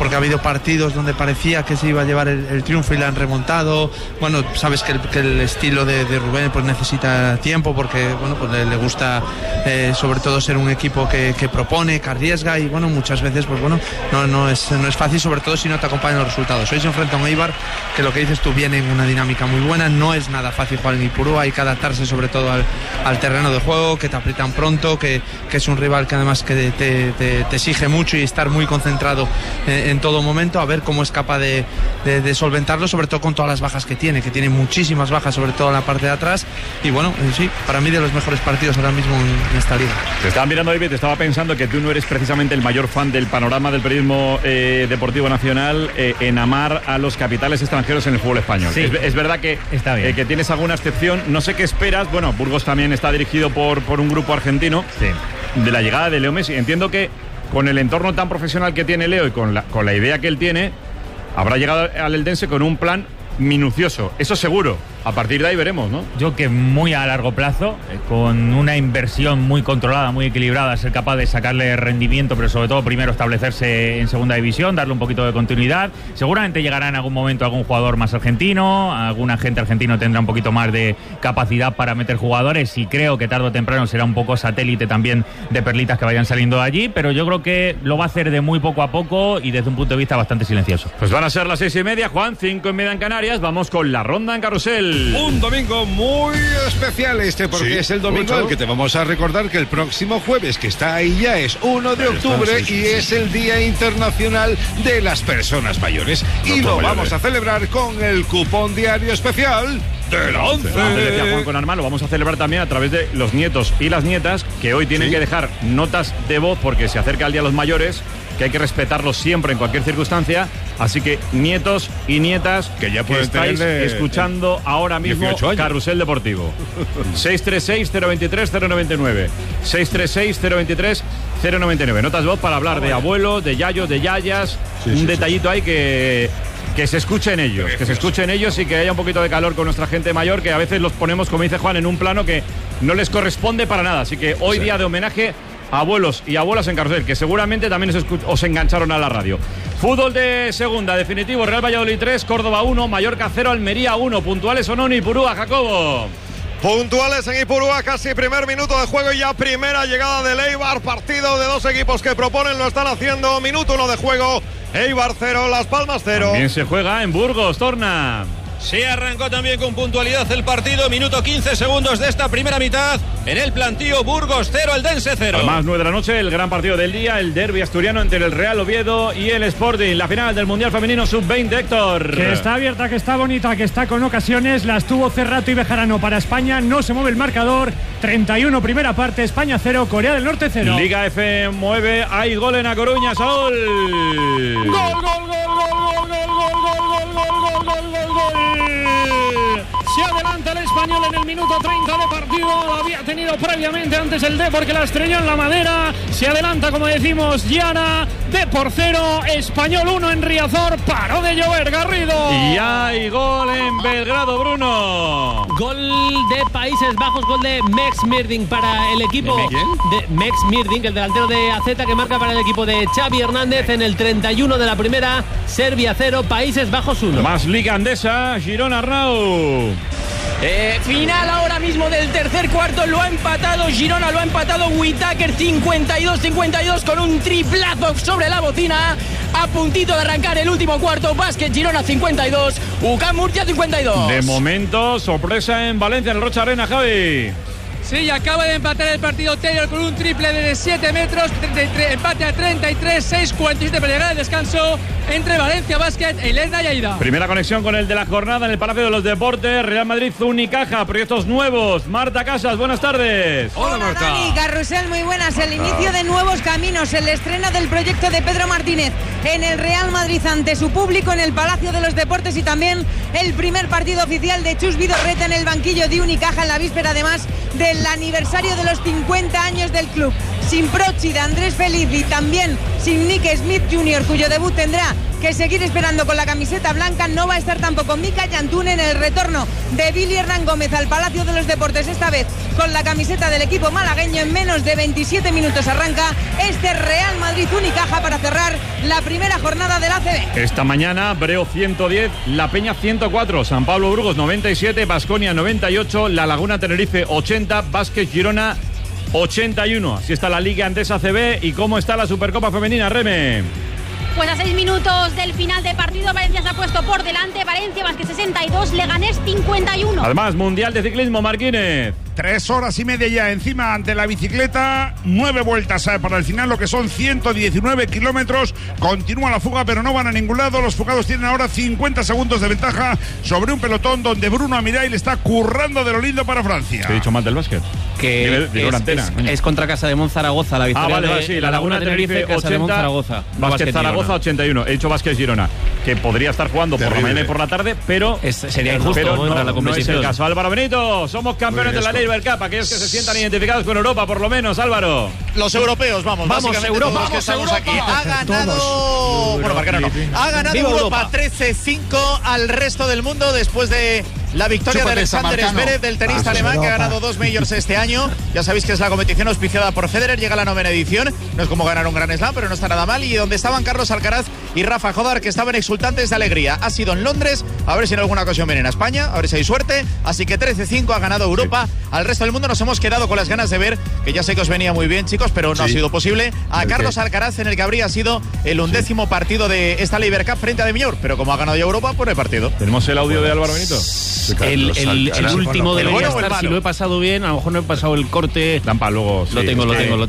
porque ha habido partidos donde parecía que se iba a llevar el triunfo y la han remontado. Bueno, sabes que el estilo de Rubén pues necesita tiempo, porque bueno, pues le gusta sobre todo ser un equipo que propone, que arriesga, y bueno, muchas veces pues bueno, no es fácil, sobre todo si no te acompañan los resultados. Hoy se enfrenta a un Eibar que, lo que dices tú, viene en una dinámica muy buena. No es nada fácil jugar en Ipurúa, hay que adaptarse sobre todo al terreno de juego, que te aprietan pronto, que es un rival que además que te exige mucho, y estar muy concentrado en todo momento, a ver cómo es capaz de solventarlo, sobre todo con todas las bajas que tiene muchísimas bajas, sobre todo en la parte de atrás. Y bueno, sí, para mí de los mejores partidos ahora mismo en esta liga. Te estaba mirando, David, te estaba pensando que tú no eres precisamente el mayor fan del panorama del periodismo deportivo nacional en amar a los capitales extranjeros en el fútbol español. Sí. Es verdad que, que tienes alguna excepción. No sé qué esperas. Bueno, Burgos también está dirigido por un grupo argentino. Sí. De la llegada de Leo Messi. Entiendo que con el entorno tan profesional que tiene Leo y con la idea que él tiene, habrá llegado al Eldense con un plan minucioso, eso seguro. A partir de ahí veremos, ¿no? Yo que muy a largo plazo, con una inversión muy controlada, muy equilibrada, ser capaz de sacarle rendimiento, pero sobre todo primero establecerse en segunda división, darle un poquito de continuidad. Seguramente llegará en algún momento algún jugador más argentino, algún agente argentino tendrá un poquito más de capacidad para meter jugadores, y creo que tarde o temprano será un poco satélite también de perlitas que vayan saliendo de allí, pero yo creo que lo va a hacer de muy poco a poco y desde un punto de vista bastante silencioso. Pues van a ser las 6:30, Juan, 5:30 en Canarias. Vamos con la ronda en Carrusel. Un domingo muy especial porque sí, es el domingo al que te vamos a recordar que el próximo jueves, que está ahí ya, es 1 de octubre y es el Día Internacional de las Personas Mayores. Y lo vamos a celebrar con el cupón diario especial del 11. Decía Juan con Armán, lo vamos a celebrar también a través de los nietos y las nietas, que hoy tienen que dejar notas de voz porque se acerca el Día de los Mayores, que hay que respetarlos siempre en cualquier circunstancia. Así que nietos y nietas que ya pueden estáis escuchando ahora mismo Carrusel Deportivo. 636-023-099 636-023-099. Notas de voz para hablar de abuelos, de yayos, de yayas. Un detallito ahí que se escuchen ellos, y que haya un poquito de calor con nuestra gente mayor, que a veces los ponemos, como dice Juan, en un plano que no les corresponde para nada. Así que hoy día de homenaje a abuelos y abuelas en Carrusel, que seguramente también os engancharon a la radio. Fútbol de segunda, definitivo: Real Valladolid 3, Córdoba 1, Mallorca 0, Almería 1. ¿Puntuales o no en Ipurúa, Jacobo? Puntuales en Ipurúa, casi primer minuto de juego y ya primera llegada del Eibar. Partido de dos equipos que proponen, lo están haciendo. Minuto 1 de juego, Eibar 0, Las Palmas 0. También se juega en Burgos, Torna. Sí, arrancó también con puntualidad el partido. Minuto 15 segundos de esta primera mitad. En el plantío, Burgos 0, Eldense 0. A las 9 de la noche, el gran partido del día, el derbi asturiano entre el Real Oviedo y el Sporting. La final del Mundial Femenino Sub-20, Héctor. Que está abierta, que está bonita, que está con ocasiones. Las tuvo Cerrato y Bejarano para España. No se mueve el marcador. 31 primera parte, España 0, Corea del Norte 0. Liga F mueve. Hay gol en A Coruña, Saúl. Gol. Se adelanta el Español en el minuto 30 de partido. Lo había tenido previamente antes el Depor, que la estrelló en la madera. Se adelanta, como decimos, Yara. Depor 0, Español 1 en Riazor. Paró de llover, Garrido. Y hay gol en Belgrado, Bruno. Gol de Países Bajos, gol de Mex Mirding para el equipo. ¿De quién? De Mex Mirding, el delantero de AZ, que marca para el equipo de Xavi Hernández en el 31 de la primera. Serbia 0, Países Bajos 1. Más Liga Andesa, Girona, Arnau. Final ahora mismo del tercer cuarto, lo ha empatado Girona, lo ha empatado Whittaker, 52-52 con un triplazo sobre la bocina, a puntito de arrancar el último cuarto. Básquet Girona 52, UCAM Murcia 52. De momento, sorpresa en Valencia, en el Rocha Arena, Javi. Sí, acaba de empatar el partido Taylor con un triple de 7 metros, empate a 33, 6:47 para llegar al descanso entre Valencia Basket e Lerna y Aida. Primera conexión con el de la jornada en el Palacio de los Deportes, Real Madrid Unicaja, proyectos nuevos. Marta Casas, buenas tardes. Hola Marta. Dani, Carrusel, muy buenas. El inicio de nuevos caminos, el estreno del proyecto de Pedro Martínez en el Real Madrid ante su público en el Palacio de los Deportes, y también el primer partido oficial de Chus Vidorreta en el banquillo de Unicaja en la víspera, además del aniversario de los 50 años del club. Sin Prochi de Andrés Feliz y también sin Nick Smith Jr., cuyo debut tendrá que seguir esperando con la camiseta blanca. No va a estar tampoco Mika Yantún en el retorno de Billy Hernán Gómez al Palacio de los Deportes, esta vez con la camiseta del equipo malagueño. En menos de 27 minutos arranca este Real Madrid Unicaja para cerrar la primera jornada del ACB. Esta mañana, Breo 110, La Peña 104, San Pablo Burgos 97, Baskonia 98, La Laguna Tenerife 80, Vázquez Girona 81. Así está la Liga Endesa ACB. ¿Y cómo está la Supercopa Femenina, Reme? Pues a 6 minutos del final de partido, Valencia se ha puesto por delante. Valencia más que 62, Leganés 51. Además, Mundial de Ciclismo, Marquínez. 3 horas y media ya encima ante la bicicleta, 9 vueltas para el final, lo que son 119 kilómetros. Continúa la fuga, pero no van a ningún lado. Los fugados tienen ahora 50 segundos de ventaja sobre un pelotón donde Bruno Amirail le está currando de lo lindo para Francia. ¿He dicho mal del básquet? Que es contra Casa de Monzaragoza la victoria. Vale, sí, la Laguna Tenerife 80, Casa de Monzaragoza. Vázquez Zaragoza 81. He dicho Vázquez Girona, que podría estar jugando por la mañana y por la tarde, pero sería injusto, pero no, la no es el caso. Álvaro Benito, somos campeones de la Leiber Cup, aquellos que se sientan identificados con Europa, por lo menos, Álvaro. Los europeos, vamos Europa, todos que estamos Europa. aquí. Ha ganado, bueno, Marcano no. Ha ganado Europa 13-5 al resto del mundo después de la victoria de Alexander Zverev, del tenista alemán, que ha ganado 2 majors este año. Ya sabéis que es la competición auspiciada por Federer, llega a la 9ª edición. No es como ganar un Grand Slam, pero no está nada mal. Y donde estaban Carlos Alcaraz y Rafa Jodar, que estaban exultantes de alegría. Ha sido en Londres, a ver si en alguna ocasión vienen a España, a ver si hay suerte. Así que 13-5 ha ganado Europa. Al resto del mundo nos hemos quedado con las ganas de ver, que ya sé que os venía muy bien, chicos, pero no ha sido posible, a Carlos Alcaraz en el que habría sido el 11º partido de esta Leiber Cup frente a De Millor. Pero como ha ganado ya Europa, pues no hay partido. ¿Tenemos el audio de Álvaro Benito? El último debería estar, si lo he pasado bien, a lo mejor no he pasado el corte. Lampa, luego sí. Lo tengo.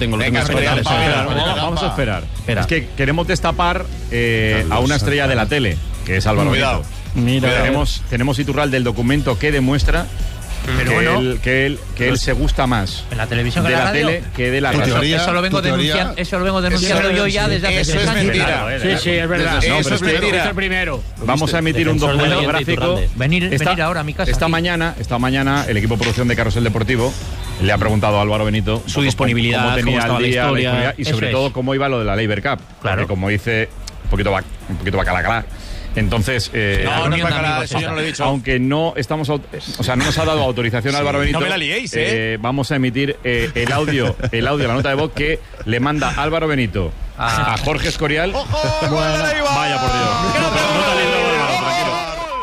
Vamos a esperar. Es que queremos destapar a una estrella de la tele, que es Álvaro Benito. Mira. Tenemos Iturral del documento que demuestra que él se gusta más en la televisión de la tele que de la radio. Eso lo vengo denunciando yo ya desde hace 6 años. Sí, es verdad. Eso es mentira. Es el primero. Vamos a emitir un documento gráfico. Venir ahora a mi casa. Esta mañana el equipo de producción de Carrusel Deportivo le ha preguntado a Álvaro Benito su disponibilidad, cómo tenía cómo el día, la historia, y sobre todo cómo iba lo de la Leiber Cup. Claro. Porque como dice, un poquito bacalacalá. Entonces, eso yo no lo he dicho. Aunque no estamos, no nos ha dado autorización Álvaro Benito. No me la liéis, vamos a emitir el audio, la nota de voz que le manda Álvaro Benito a Jorge Escorial. ¡Ojo! Vaya por Dios. No te líes, Álvaro, tranquilo.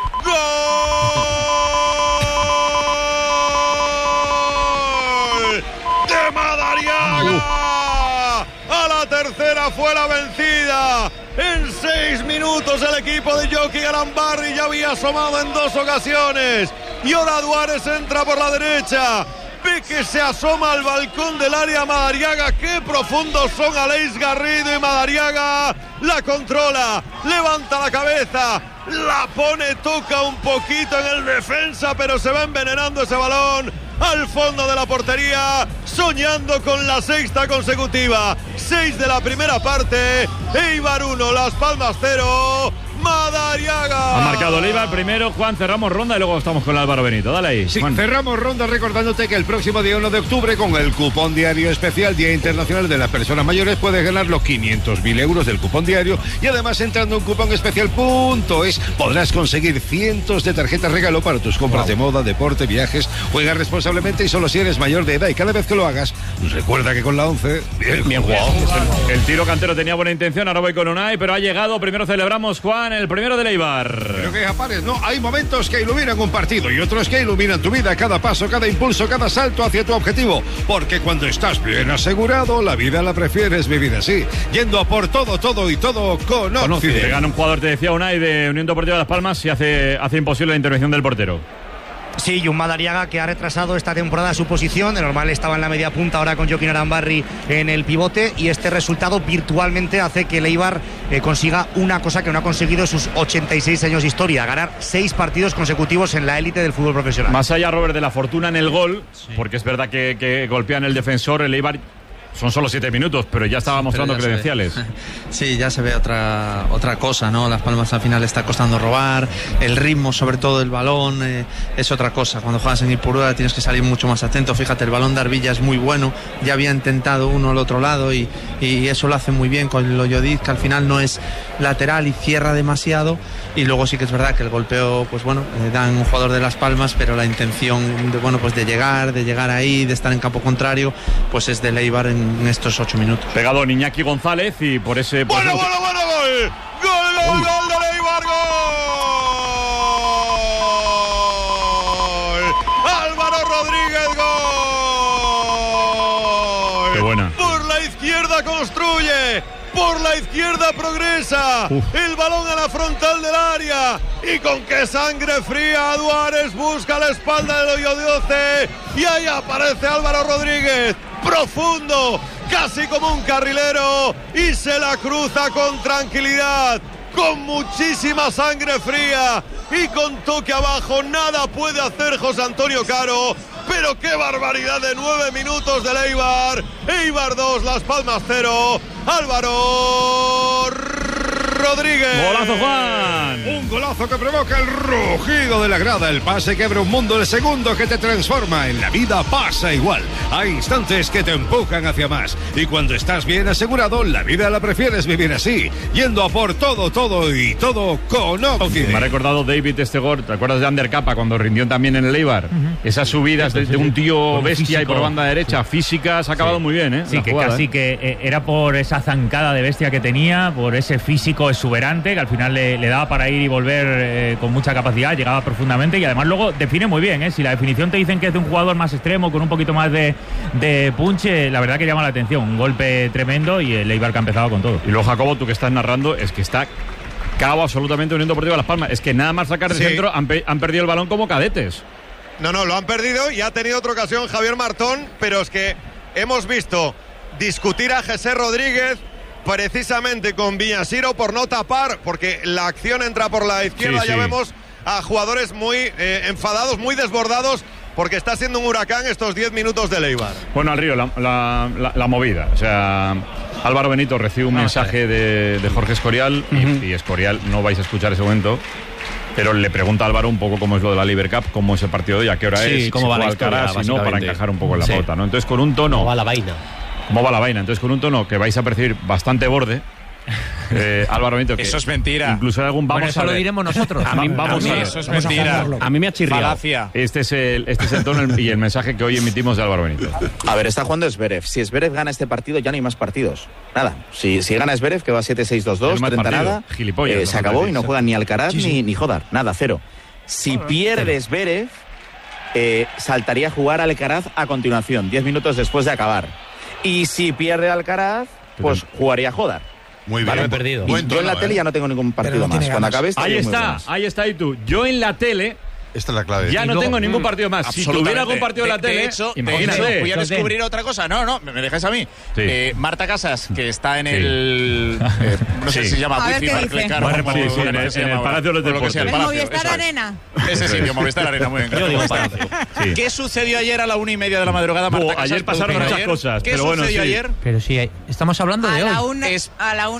¡Gol! ¡De Madariaga! A la tercera fue la vencida. En 6 minutos el equipo de Jockey Arambarri ya había asomado en 2 ocasiones. Y ahora Duárez entra por la derecha. Ve que se asoma al balcón del área Madariaga. Qué profundos son Aleix Garrido, y Madariaga la controla, levanta la cabeza, la pone, toca un poquito en el defensa, pero se va envenenando ese balón al fondo de la portería, soñando con la 6ª consecutiva. 6 de la primera parte, Eibar 1, Las Palmas 0, Madariaga. Ha marcado el Eibar primero. Juan, cerramos ronda y luego estamos con Álvaro Benito. Dale ahí, sí, Juan. Cerramos ronda recordándote que el próximo día 1 de octubre, con el cupón diario especial Día Internacional de las Personas Mayores, puedes ganar los 500.000 euros del cupón diario. Y además, entrando en cuponespecial.es, podrás conseguir cientos de tarjetas regalo para tus compras de moda, deporte, viajes. Juega responsablemente y solo si eres mayor de edad. Y cada vez que lo hagas, recuerda que con la 11, bien jugado. El tiro cantero tenía buena intención. Ahora voy con Unai, pero ha llegado. Primero celebramos, Juan, el primero del Eibar. Pero que apares, no, hay momentos que iluminan un partido y otros que iluminan tu vida, cada paso, cada impulso, cada salto hacia tu objetivo, porque cuando estás bien asegurado, la vida la prefieres vivir así, yendo a por todo y todo con Occident. Te gana un jugador, te decía Unai, de Unión Deportiva Las Palmas, y hace imposible la intervención del portero. Sí, y un Madariaga que ha retrasado esta temporada su posición. De normal estaba en la media punta, ahora con Joaquín Arambarri en el pivote, y este resultado virtualmente hace que el Eibar consiga una cosa que no ha conseguido en sus 86 años de historia: ganar 6 partidos consecutivos en la élite del fútbol profesional. Más allá, Robert, de la fortuna en el gol, porque es verdad que golpean el defensor, el Eibar son solo 7 minutos, pero ya estaba mostrando credenciales. Sí, ya se ve otra cosa, ¿no? Las Palmas al final está costando robar, el ritmo, sobre todo del balón, es otra cosa. Cuando juegas en Ipurúa tienes que salir mucho más atento. Fíjate, el balón de Arvilla es muy bueno, ya había intentado uno al otro lado y eso lo hace muy bien con Loyodiz, que al final no es lateral y cierra demasiado. Y luego sí que es verdad que el golpeo, pues bueno, dan un jugador de Las Palmas, pero la intención de llegar ahí, de estar en campo contrario, pues es de Leibar en estos 8 minutos. Pegado Iñaki González y por ese... ¡Bueno, gol! ¡Gol de Leibar! ¡Gol! ¡Álvaro Rodríguez! ¡Gol! ¡Qué buena! Por la izquierda construye, por la izquierda progresa. El balón a la frontal del área. Y con qué sangre fría Duárez busca la espalda de Loyodice. Y ahí aparece Álvaro Rodríguez. Profundo, casi como un carrilero. Y se la cruza con tranquilidad, con muchísima sangre fría y con toque abajo. Nada puede hacer José Antonio Caro. Pero qué barbaridad de 9 minutos de Eibar. Eibar 2, Las Palmas 0. Álvaro Rodríguez. ¡Golazo, Juan! Un golazo que provoca el rugido de la grada. El pase que abre un mundo, el segundo que te transforma. En la vida pasa igual. Hay instantes que te empujan hacia más. Y cuando estás bien asegurado, la vida la prefieres vivir así. Yendo a por todo y todo con Occidente. Me ha recordado David este gol. ¿Te acuerdas de Ander Capa cuando rindió también en el Eibar? Esas subidas de un tío bestia físico, y por banda derecha, física, se ha acabado muy bien, ¿eh? Sí, que jugada, casi que era por esa zancada de bestia que tenía, por ese físico exuberante que al final le daba para ir y volver con mucha capacidad, llegaba profundamente y además luego define muy bien, ¿eh? Si la definición te dicen que es de un jugador más extremo, con un poquito más de punch, la verdad que llama la atención. Un golpe tremendo y el Eibar que ha empezado con todo. Y luego, Jacobo, tú que estás narrando, es que está cao absolutamente Unión Deportiva Las Palmas. Es que nada más sacar de centro han perdido el balón como cadetes. No, lo han perdido y ha tenido otra ocasión Javier Martón, pero es que hemos visto discutir a José Rodríguez precisamente con Villasiro por no tapar, porque la acción entra por la izquierda. Ya vemos a jugadores muy enfadados, muy desbordados, porque está siendo un huracán estos 10 minutos de Eibar. Bueno, al río, la movida. O sea, Álvaro Benito recibe un mensaje de Jorge Escorial y Escorial, no vais a escuchar ese momento, pero le pregunta a Álvaro un poco cómo es lo de la Liber Cup, cómo es el partido de hoy, a qué hora es, cómo va la historia, si no, para encajar un poco en la pauta, ¿no? Entonces, con un tono... ¿Cómo va la vaina? Entonces, con un tono que vais a percibir bastante borde, Álvaro Benito, que eso es mentira. Incluso algún eso lo diremos nosotros. Eso es mentira. A mí me ha chirriado. Falacia. Este es el tono y el mensaje que hoy emitimos de Álvaro Benito. A ver, está jugando Zverev. Si Zverev gana este partido, ya no hay más partidos. Nada. Si gana Zverev, que va 7-6-2-2, 30 nada, se acabó y no juegan ni Alcaraz ni Jodar. Nada, 0. Si pierde Zverev, saltaría a jugar Alcaraz a continuación, 10 minutos después de acabar. Y si pierde Alcaraz, pues jugaría Jodar. Muy bien, perdido. Yo en la tele ya no tengo ningún partido más. Cuando acabe ahí está, y tú. Yo en la tele... Esta es la clave. Ya no tengo ningún partido más. Si tuviera algún partido en la tele... De hecho, voy a descubrir otra cosa. No, me dejáis a mí. Sí. Marta Casas, que está en el... no sé si se llama Wifi, en el Palacio de los Deportes. El Movistar Arena. Ese sitio, Movistar Arena, muy bien. Yo digo Palacio. ¿Qué sucedió ayer a la 1:30 de la madrugada, Marta Casas? Ayer pasaron muchas cosas. ¿Qué sucedió ayer? Pero sí, estamos hablando de hoy. A la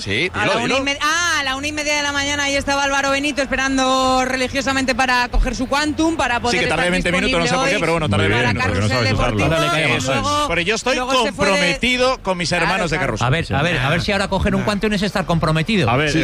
1:30 de la mañana ahí estaba Álvaro Benito esperando religiosamente para coger su Quantum, para poder... Que tardé 20 minutos, no sé por qué, pero bueno, tardé 20 minutos. Carrusel Deportivo. Pero yo estoy comprometido con mis hermanos de Carrusel. A ver si ahora coger un Quantum es estar comprometido. A ver,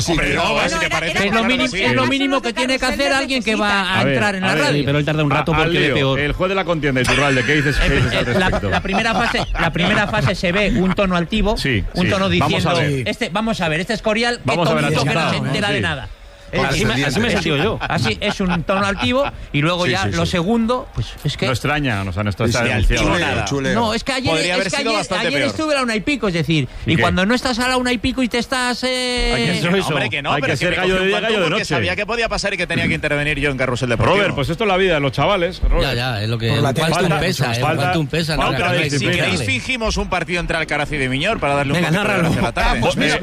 es lo mínimo que tiene que hacer alguien que va a entrar en la radio. Pero él tarda un rato porque ve peor. El juez de la contienda, Iturralde, ¿qué dices al respecto? La primera fase se ve un tono altivo, un tono diciendo... Vamos a ver, este Escorial, qué tonto que no se entera de nada. Así me he sentido yo. Así es un tono altivo y luego lo segundo, pues es que... No extraña, no está denunciado. No, es que ayer estuve a la 1:00, es decir, y cuando no estás a la 1:00 y te estás... Hombre, que no, hay pero que ser gallo de día, gallo de noche. Sabía que podía pasar y que tenía que intervenir yo en Carrusel Deportivo. Robert, pues esto es la vida de los chavales. Ya, es lo que... Quantum pesa. Si queréis fingimos un partido entre Alcaraz y de Miñor para darle un poquito de la tarde.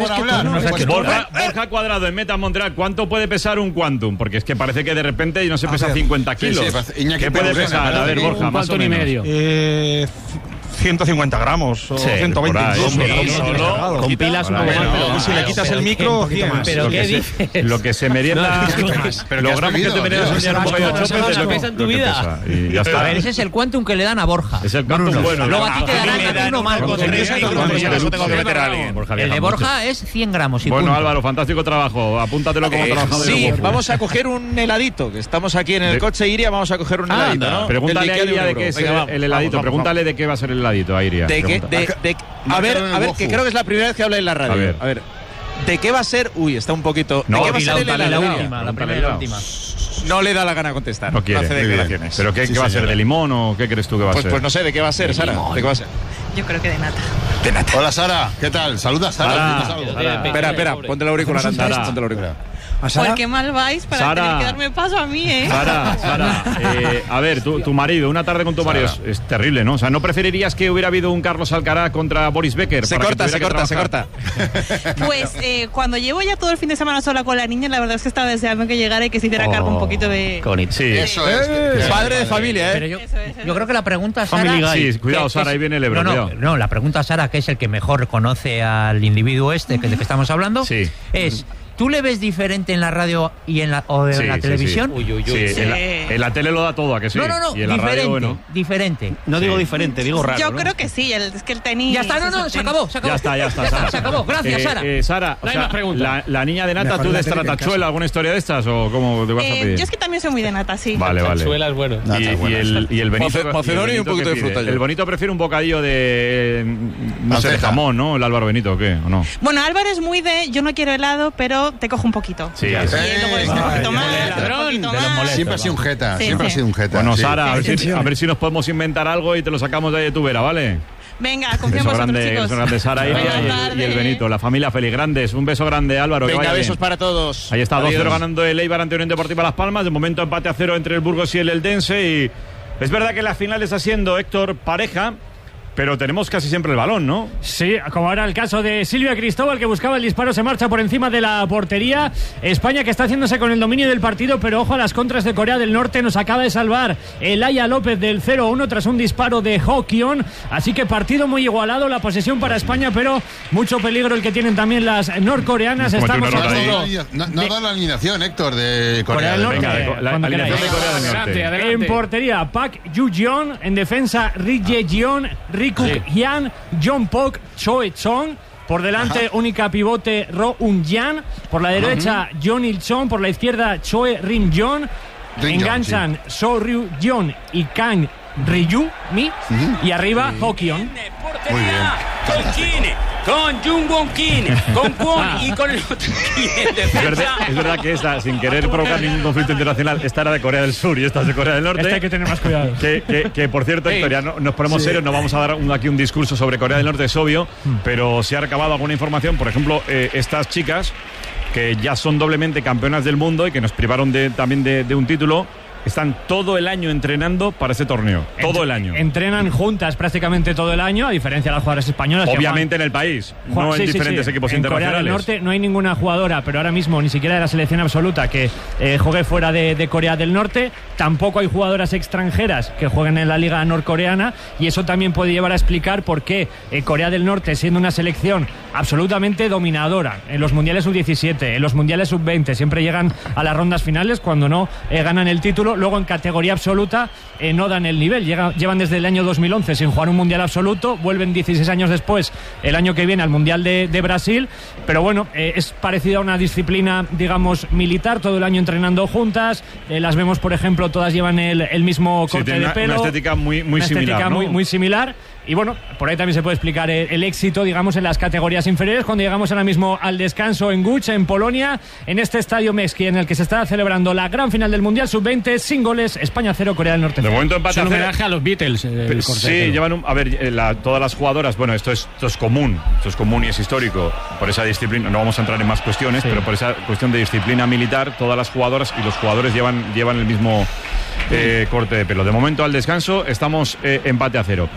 Borja Cuadrado en Meta Montreal, ¿cuánto puede pesar un Quantum? Porque es que parece que de repente no se pesa 50 kilos. ¿Qué puede pesar? A ver, Borja, más o menos. 150 gramos o 120 incluso. Con pilas un poco más, pero si le quitas el micro, 100. ¿Pero qué dices? Lo que se merienda, los gramos que te meriendas un día un poco de chope es lo que pesa en tu vida. Y ya está. A ver, ese es el quantum que le dan a Borja. Es el quantum bueno. Luego a ti te darán uno más. Eso tengo que meter a alguien. El de Borja es 100 gramos. Bueno, Álvaro, fantástico trabajo. Apúntatelo como trabajador. Sí, vamos a coger un heladito, que estamos aquí en el coche Iria, vamos a coger un heladito, ¿no? Pregúntale a Iria de qué es el heladito. Pregúntale de qué va a ser el heladito a Iria. A ver, que creo que es la primera vez que habla en la radio. A ver. ¿De qué va a ser? Uy, está un poquito. ¿De qué va a ser el helado? La primera. No le da la gana contestar. No quiere. Hace declaraciones. ¿Pero qué va a ser? ¿De limón o qué crees tú que va a ser? Pues no sé, ¿de qué va a ser, Sara? ¿De qué va a ser? Yo creo que de nata. De nata. Hola, Sara. ¿Qué tal? Saluda, Sara. Espera, ponte el auricular. Ponte el auricular. ¿Por qué mal vais para tener que darme paso a mí, Sara, a ver, tu marido, una tarde con tu marido es terrible, ¿no? O sea, ¿no preferirías que hubiera habido un Carlos Alcaraz contra Boris Becker? Se corta. Pues cuando llevo ya todo el fin de semana sola con la niña, la verdad es que estaba deseando que llegara y que se hiciera cargo un poquito de... Sí. Eso es. Padre de familia, Pero yo creo que la pregunta, Sara... Sí, cuidado, Sara, ahí viene el Ebro. No, la pregunta, Sara, que es el que mejor conoce al individuo del que estamos hablando, es... ¿Tú le ves diferente en la radio y en la televisión? Sí. En la tele lo da todo, ¿a que sí? No, y en la radio, bueno. Diferente. No digo diferente, digo raro. Yo creo que sí, es que el tenis... Ya está, se acabó. Ya está, Sara. Se acabó, gracias, Sara. Sara, la niña de nata, ¿tú de Tratachuela alguna historia de estas o cómo te vas a pedir? Yo es que también soy muy de nata, sí. Vale. Tratachuela es bueno. Y el Benito... Macedonio y un poquito de fruta. El Bonito prefiere un bocadillo de... no sé, de jamón, ¿no? ¿El Álvaro Benito o qué? ¿O no? Bueno, Álvaro es muy de... Yo no quiero helado, pero te cojo un poquito. Sí, y luego un poquito más. Siempre ha sido un jeta, siempre ha sido un jeta. Bueno, Sara, a ver si nos podemos inventar algo y te lo sacamos de ahí de tu vera, ¿vale? Venga, confío en vosotros, chicos. Beso grande, Sara y el Benito, la familia feliz. Grandes, un beso grande, Álvaro. Venga, besos para todos. Ahí está, 2-0 ganando el Eibar ante Unión Deportiva Las Palmas. De momento empate a 0 entre el Burgos y el Eldense. Y es verdad que la final está siendo, Héctor, pareja. Pero tenemos casi siempre el balón, ¿no? Sí, como era el caso de Silvia Cristóbal, que buscaba el disparo, se marcha por encima de la portería. España que está haciéndose con el dominio del partido, pero ojo a las contras de Corea del Norte. Nos acaba de salvar Elaya López del 0-1 tras un disparo de Hokion. Así que partido muy igualado, la posesión para España, pero mucho peligro el que tienen también las norcoreanas. Estamos hablando... No da la alineación, Héctor, de Corea del Norte. Venga, la alineación de Corea del Norte. Adelante. En portería, Park Yu-jeon. En defensa, Ri Ye-jeon, Rikuk Hyun, John Pok, Choe Chong. Por delante, única pivote, Ro Un-jan. Por la derecha, John Il-chon. Por la izquierda, Choe Rim-jon. Enganchan So Ryu-jeon y Kang Ryu-mi. Y arriba, Hokion. Muy bien. Con Kim, con Jung Won Kim, con Kwon y con el otro Kim. Es verdad que esta, sin querer provocar ningún conflicto internacional, esta era de Corea del Sur y esta es de Corea del Norte. Esta hay que tener más cuidado. Que por cierto, Héctor, ya nos ponemos serios, no vamos a dar aquí un discurso sobre Corea del Norte, es obvio, pero se ha recabado alguna información. Por ejemplo, estas chicas, que ya son doblemente campeonas del mundo y que nos privaron también de un título, están todo el año entrenando para ese torneo. Todo el año. Entrenan juntas prácticamente todo el año, a diferencia de las jugadoras españolas. Obviamente en el país, no en diferentes equipos internacionales. En Corea del Norte no hay ninguna jugadora, pero ahora mismo ni siquiera de la selección absoluta que juegue fuera de Corea del Norte. Tampoco hay jugadoras extranjeras que jueguen en la liga norcoreana, y eso también puede llevar a explicar por qué Corea del Norte, siendo una selección absolutamente dominadora en los mundiales sub-17, en los mundiales sub-20, siempre llegan a las rondas finales, cuando no ganan el título. Luego en categoría absoluta no dan el nivel. Llevan desde el año 2011 sin jugar un mundial absoluto, vuelven 16 años después, el año que viene, al mundial de Brasil. Pero bueno, es parecido a una disciplina, digamos, militar, todo el año entrenando juntas. Las vemos, por ejemplo, todas llevan el mismo corte de pelo. Una estética muy similar, estética, ¿no? muy similar. Y bueno, por ahí también se puede explicar el éxito, digamos, en las categorías inferiores. Cuando llegamos ahora mismo al descanso en Łódź, en Polonia, en este estadio Mexki, en el que se está celebrando la gran final del Mundial Sub-20, sin goles, España 0, Corea del Norte 0. De momento empate a 0. Es un homenaje a los Beatles. Sí, llevan todas las jugadoras, bueno, esto es común y es histórico por esa disciplina. No vamos a entrar en más cuestiones, pero por esa cuestión de disciplina militar, todas las jugadoras y los jugadores llevan el mismo corte de pelo. De momento al descanso estamos empate a 0.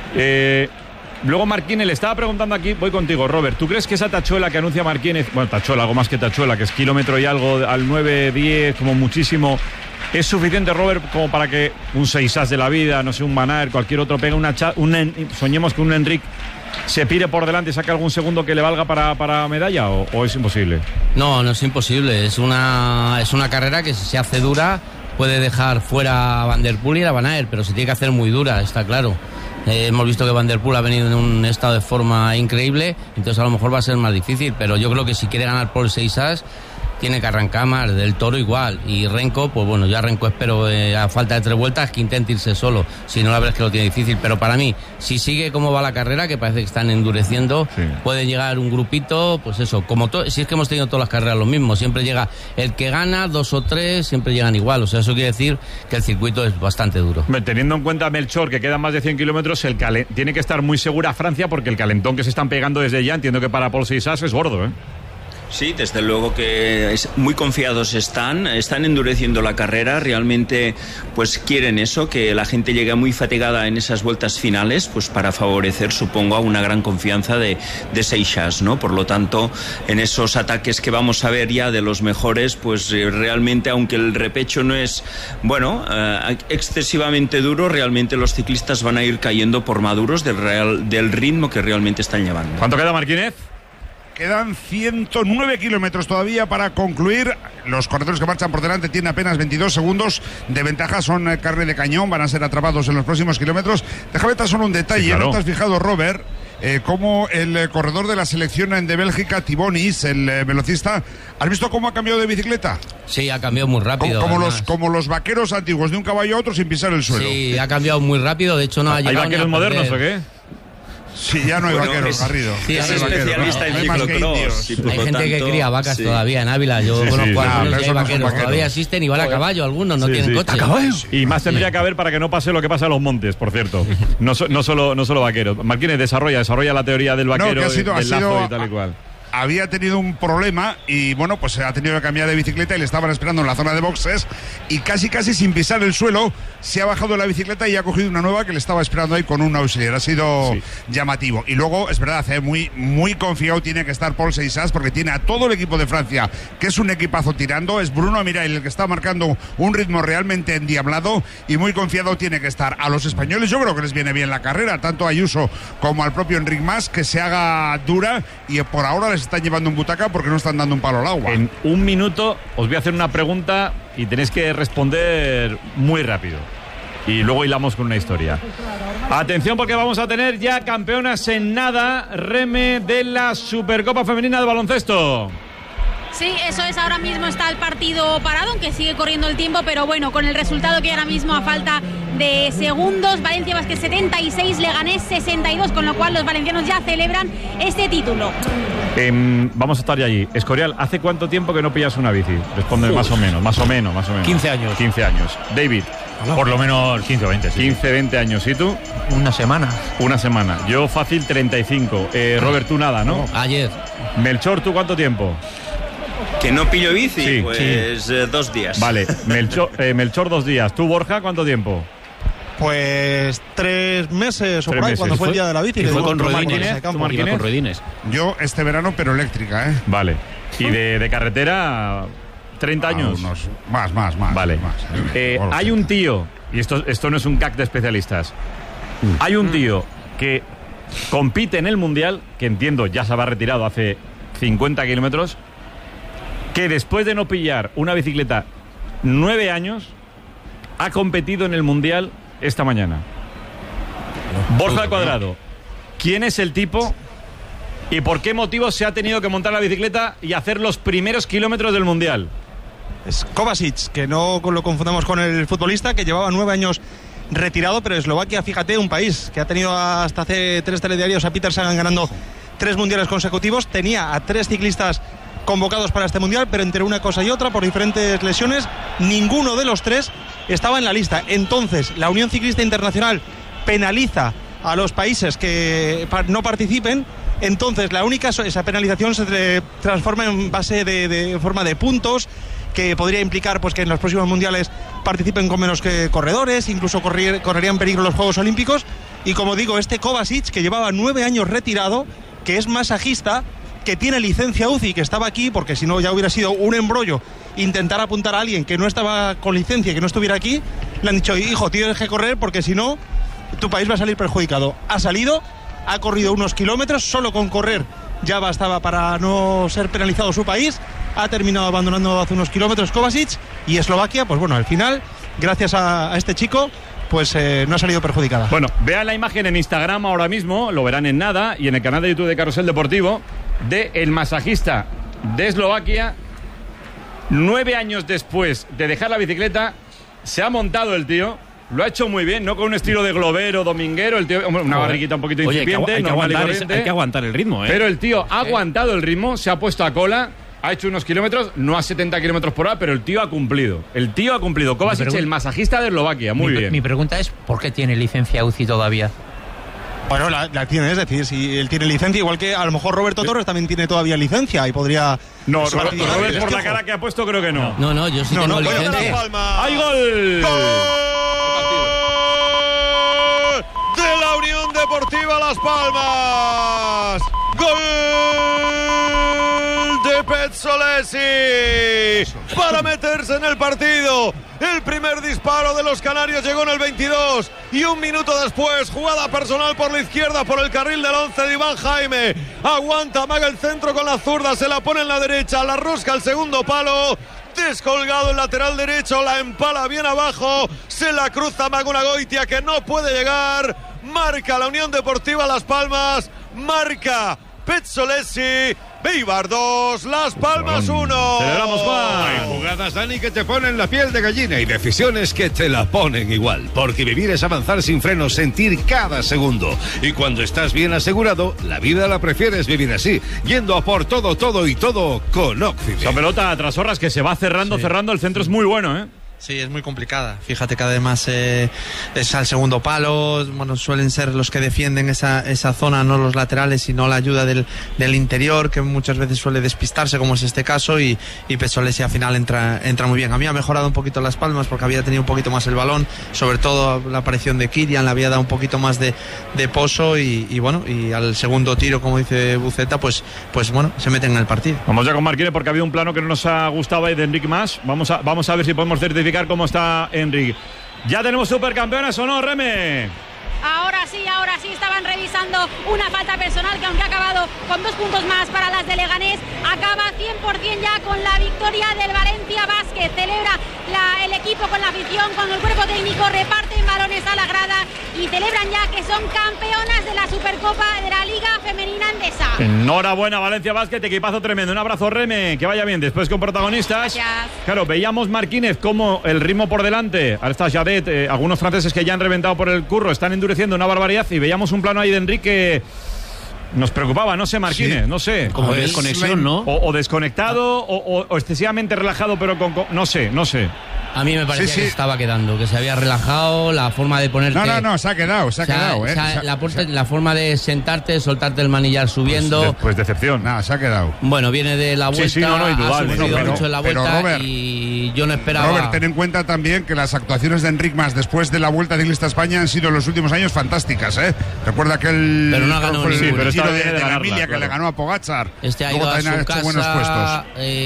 Luego Marquínez, le estaba preguntando aquí, voy contigo, Robert, ¿tú crees que esa tachuela que anuncia Marquínez, bueno, tachuela, algo más que tachuela, que es kilómetro y algo al 9-10, como muchísimo, ¿Es suficiente, Robert, como para que un 6as de la vida, no sé, un Manaer, cualquier otro, pegue soñemos que un Enric se pire por delante y saque algún segundo que le valga para medalla, o es imposible? No es imposible. Es una carrera que se hace dura, puede dejar fuera a Van der Poel y a Van Aert, pero se tiene que hacer muy dura, está claro. Hemos visto que Van der Poel ha venido en un estado de forma increíble, entonces a lo mejor va a ser más difícil, pero yo creo que si quiere ganar por 6as tiene que arrancar más. Del Toro igual, y Renko, pues bueno, ya Renko espero a falta de 3 vueltas que intente irse solo, si no la verdad es que lo tiene difícil, pero para mí, si sigue como va la carrera, que parece que están endureciendo, puede llegar un grupito, pues eso, si es que hemos tenido todas las carreras lo mismo, siempre llega el que gana, 2 o 3, siempre llegan igual, o sea, eso quiere decir que el circuito es bastante duro. Teniendo en cuenta Melchor, que quedan más de 100 kilómetros, tiene que estar muy segura Francia, porque el calentón que se están pegando desde ya, entiendo que para Paul 6as es gordo, ¿eh? Sí, desde luego que muy confiados están endureciendo la carrera, realmente pues quieren eso, que la gente llegue muy fatigada en esas vueltas finales, pues para favorecer, supongo, a una gran confianza de Seixas, ¿no? Por lo tanto, en esos ataques que vamos a ver ya de los mejores, pues realmente, aunque el repecho no es, excesivamente duro, realmente los ciclistas van a ir cayendo por maduros del ritmo que realmente están llevando. ¿Cuánto queda, Martínez? Quedan 109 kilómetros todavía para concluir. Los corredores que marchan por delante tienen apenas 22 segundos de ventaja. Son carne de cañón, van a ser atrapados en los próximos kilómetros. Déjame tan solo un detalle. Sí, claro. ¿No te has fijado, Robert, cómo el corredor de la selección de Bélgica, Tibonis, el velocista, ¿has visto cómo ha cambiado de bicicleta? Sí, ha cambiado muy rápido. Como los vaqueros antiguos, de un caballo a otro sin pisar el suelo. Sí, ha cambiado muy rápido. De hecho, no ha llegado. ¿Hay vaqueros modernos o qué? Sí, ya no hay vaqueros, Garrido. Sí, es especialista en ciclocross. Hay gente que cría vacas todavía en Ávila. Yo conozco a algunos hay vaqueros. Todavía existen y van a caballo. Algunos no tienen coche. ¿A caballo? Y más tendría que haber para que no pase lo que pasa en los montes, por cierto. No solo vaqueros. Martínez, desarrolla la teoría del vaquero, del lazo y tal y cual. Había tenido un problema y bueno, pues ha tenido que cambiar de bicicleta y le estaban esperando en la zona de boxes y casi sin pisar el suelo se ha bajado de la bicicleta y ha cogido una nueva que le estaba esperando ahí con un auxiliar. Ha sido llamativo. Y luego, es verdad, muy confiado tiene que estar Paul 6as porque tiene a todo el equipo de Francia, que es un equipazo tirando. Es Bruno Mirail el que está marcando un ritmo realmente endiablado y muy confiado tiene que estar. A los españoles yo creo que les viene bien la carrera, tanto a Ayuso como al propio Enric Mas, que se haga dura y por ahora les están llevando un butaca porque no están dando un palo al agua. En un minuto os voy a hacer una pregunta y tenéis que responder muy rápido. Y luego hilamos con una historia. Atención porque vamos a tener ya campeonas en nada, Reme, de la Supercopa Femenina de Baloncesto. Sí, eso es, ahora mismo está el partido parado, aunque sigue corriendo el tiempo, pero bueno, con el resultado que ahora mismo a falta de segundos, Valencia Basket 76, Leganés 62, con lo cual los valencianos ya celebran este título. Vamos a estar ya allí. Escorial, ¿hace cuánto tiempo que no pillas una bici? Responde más o menos. 15 años. 15 años. David. Por lo menos 15 o 20. Sí. 15, 20 años. ¿Y tú? Una semana. Yo fácil 35. Robert, tú nada, ¿no? Ayer. Melchor, ¿tú cuánto tiempo? ¿Que no pillo bici? Pues 2 días. Vale, Melchor 2 días. ¿Tú, Borja, cuánto tiempo? Pues 3 meses o por ahí, cuando fue el día de la bici. Y fue con Rodines. Yo este verano, pero eléctrica, ¿eh? Vale. ¿Y de carretera? 30 años. Más. Vale. Hay un tío, y esto no es un CAC de especialistas, hay un tío que compite en el Mundial, que entiendo ya se había retirado hace 50 kilómetros, que después de no pillar una bicicleta 9 años, ha competido en el Mundial esta mañana. Borja Cuadrado, ¿quién es el tipo y por qué motivo se ha tenido que montar la bicicleta y hacer los primeros kilómetros del Mundial? Es Kovacic, que no lo confundamos con el futbolista, que llevaba 9 años retirado, pero Eslovaquia, fíjate, un país que ha tenido hasta hace 3 telediarios a Peter Sagan ganando 3 mundiales consecutivos, tenía a 3 ciclistas convocados para este mundial, pero entre una cosa y otra, por diferentes lesiones, ninguno de los 3 estaba en la lista. Entonces, la Unión Ciclista Internacional penaliza a los países que no participen. Entonces, esa penalización se transforma en base de forma de puntos, que podría implicar pues que en los próximos mundiales participen con menos corredores, incluso correrían peligro los Juegos Olímpicos. Y como digo, este Kovacic, que llevaba 9 años retirado, que es masajista, que tiene licencia UCI, que estaba aquí porque si no ya hubiera sido un embrollo intentar apuntar a alguien que no estaba con licencia, que no estuviera aquí, le han dicho, hijo, tienes que correr porque si no, tu país va a salir perjudicado. Ha salido, ha corrido unos kilómetros, solo con correr ya bastaba para no ser penalizado su país, ha terminado abandonando hace unos kilómetros Kovačić, y Eslovaquia, pues bueno, al final, gracias a este chico, pues no ha salido perjudicada. Bueno, vean la imagen en Instagram ahora mismo, lo verán en nada, y en el canal de YouTube de Carrusel Deportivo, de el masajista de Eslovaquia. 9 años después de dejar la bicicleta, se ha montado el tío. Lo ha hecho muy bien, no con un estilo de globero, dominguero, el tío, una barriguita un poquito incipiente. Hay que aguantar el ritmo, ¿eh? Pero el tío ha aguantado el ritmo, se ha puesto a cola, ha hecho unos kilómetros, no a 70 kilómetros por hora, pero el tío ha cumplido. El tío ha cumplido. Kovačić, el masajista de Eslovaquia, muy bien. Mi pregunta es, ¿por qué tiene licencia UCI todavía? Bueno, la tiene, es decir, si él tiene licencia, igual que a lo mejor Roberto Torres también tiene todavía licencia y podría... No, Robert por la cara que ha puesto creo que no. No, yo sí tengo licencia. ¡Hay gol! De la Unión Deportiva Las Palmas. ¡Gol de Pezzolesi! Para meterse en el partido. El primer disparo de los canarios llegó en el 22 y un minuto después, jugada personal por la izquierda, por el carril del 11 de Iván Jaime. Aguanta, amaga el centro con la zurda, se la pone en la derecha, la rosca al segundo palo. Descolgado el lateral derecho, la empala bien abajo, se la cruza Magunagoitia que no puede llegar. Marca la Unión Deportiva Las Palmas, marca Pezzolesi. Beibar 2, Las Palmas 1. Celebramos, Juan. Hay jugadas, Dani, que te ponen la piel de gallina y decisiones que te la ponen igual. Porque vivir es avanzar sin frenos, sentir cada segundo. Y cuando estás bien asegurado, la vida la prefieres vivir así, yendo a por todo con Occident. Esa pelota tras Horras que se va cerrando, el centro es muy bueno, ¿eh? Sí, es muy complicada. Fíjate que además es al segundo palo. Bueno, suelen ser los que defienden esa zona, no los laterales, sino la ayuda del interior, que muchas veces suele despistarse, como es este caso, y Pezzolesi al final entra muy bien. A mí ha mejorado un poquito Las Palmas porque había tenido un poquito más el balón, sobre todo la aparición de Kirian, le había dado un poquito más de pozo y bueno, y al segundo tiro, como dice Buceta, pues bueno, se meten en el partido. Vamos ya con Marquine porque ha habido un plano que no nos ha gustado ahí de Enric Mas. Vamos a ver si podemos certificar cómo está Enric. ¿Ya tenemos supercampeones o no, Reme? Ahora sí, estaban revisando una falta personal que aunque ha acabado con 2 puntos más para las de Leganés, acaba 100% ya con la victoria del Valencia Basket. Celebra el equipo con la afición, con el cuerpo técnico, reparten balones a la grada y celebran ya que son campeonas de la Supercopa de la Liga Femenina Endesa. Enhorabuena, Valencia Basket, equipazo tremendo. Un abrazo, Reme, que vaya bien. Después con protagonistas. Gracias. Claro, veíamos Marquínez como el ritmo por delante. Ahora está Jadet, algunos franceses que ya han reventado por el curro, están endureciendo una barbaridad, y veíamos un plano ahí de Enrique. Nos preocupaba, no sé, Marquínez, no sé. Como desconexión, ¿no? O desconectado, o excesivamente relajado, pero no sé. A mí me parecía que estaba quedando, que se había relajado, la forma de ponerte... No, se ha quedado, ¿eh? La forma de sentarte, soltarte el manillar subiendo... Pues decepción. No, se ha quedado. Bueno, viene de la vuelta, indudable, ha sufrido mucho en la vuelta, Robert, y yo no esperaba... Robert, ten en cuenta también que las actuaciones de Enric Mas después de la Vuelta Ciclista a España han sido en los últimos años fantásticas, ¿eh? Recuerda que pero no ha ganado el ningún. Giro de la Emilia, que le ganó a Pogačar. Este ha ido a su casa, buenos puestos.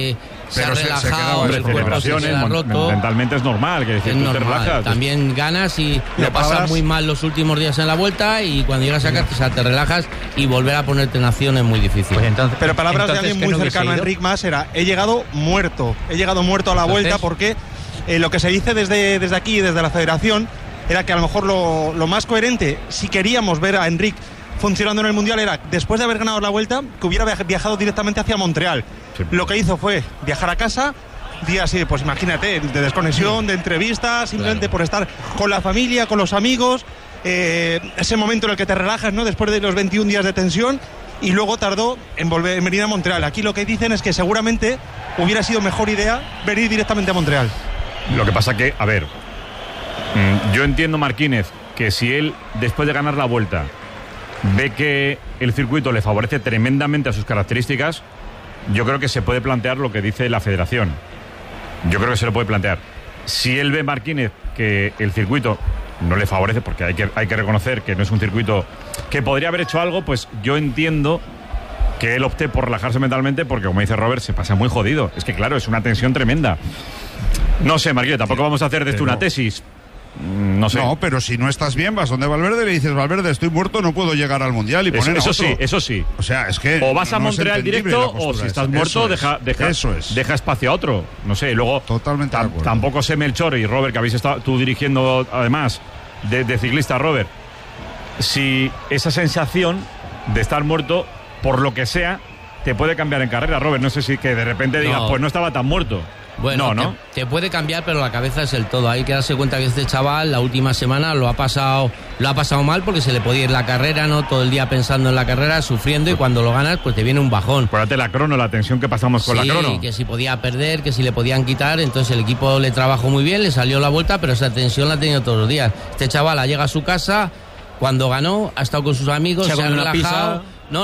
Se ha relajado, se ha roto. Mentalmente es normal, que decir, tú te relajas. También ganas y lo pasas muy mal los últimos días en la vuelta, y cuando llegas a casa te relajas, y volver a ponerte en acción es muy difícil. Pues pero palabras de alguien muy cercano a Enric Mas era: he llegado muerto a la vuelta, porque lo que se dice desde aquí, desde la federación, era que a lo mejor lo más coherente, si queríamos ver a Enric funcionando en el Mundial, era después de haber ganado la vuelta que hubiera viajado directamente hacia Montreal. Sí. Lo que hizo fue viajar a casa, días, pues imagínate, de desconexión, de entrevistas, simplemente por estar con la familia, con los amigos, ese momento en el que te relajas, ¿no? Después de los 21 días de tensión, y luego tardó en venir a Montreal. Aquí lo que dicen es que seguramente hubiera sido mejor idea venir directamente a Montreal. Lo que pasa que, a ver, yo entiendo, Marquínez, que si él, después de ganar la vuelta, ve que el circuito le favorece tremendamente a sus características, yo creo que se puede plantear lo que dice la federación. Yo creo que se lo puede plantear. Si él ve, Marquínez, que el circuito no le favorece, porque hay que reconocer que no es un circuito que podría haber hecho algo, pues yo entiendo que él opte por relajarse mentalmente porque, como dice Robert, se pasa muy jodido. Es que, claro, es una tensión tremenda. No sé, Marquillo, tampoco vamos a hacer de esto una tesis. No sé. No, pero si no estás bien, vas donde Valverde y le dices, Valverde, estoy muerto, no puedo llegar al Mundial y poner eso a otro. Eso sí. O sea, es que o vas a Montreal directo o si estás muerto, deja espacio a otro. No sé, luego totalmente de acuerdo. Tampoco sé Melchor y Robert, que habéis estado tú dirigiendo además de ciclista, Robert, si esa sensación de estar muerto, por lo que sea, te puede cambiar en carrera, Robert. No sé si que de repente digas, pues no estaba tan muerto. Bueno, ¿no? Te puede cambiar, pero la cabeza es el todo. Hay que darse cuenta que este chaval la última semana lo ha pasado mal porque se le podía ir la carrera, ¿no? Todo el día pensando en la carrera, sufriendo, y cuando lo ganas, pues te viene un bajón. Acuérdate la crono, la tensión que pasamos con la crono. Que si podía perder, que si le podían quitar, entonces el equipo le trabajó muy bien, le salió la vuelta, pero esa tensión la ha tenido todos los días. Este chaval llega a su casa, cuando ganó, ha estado con sus amigos, se ha relajado.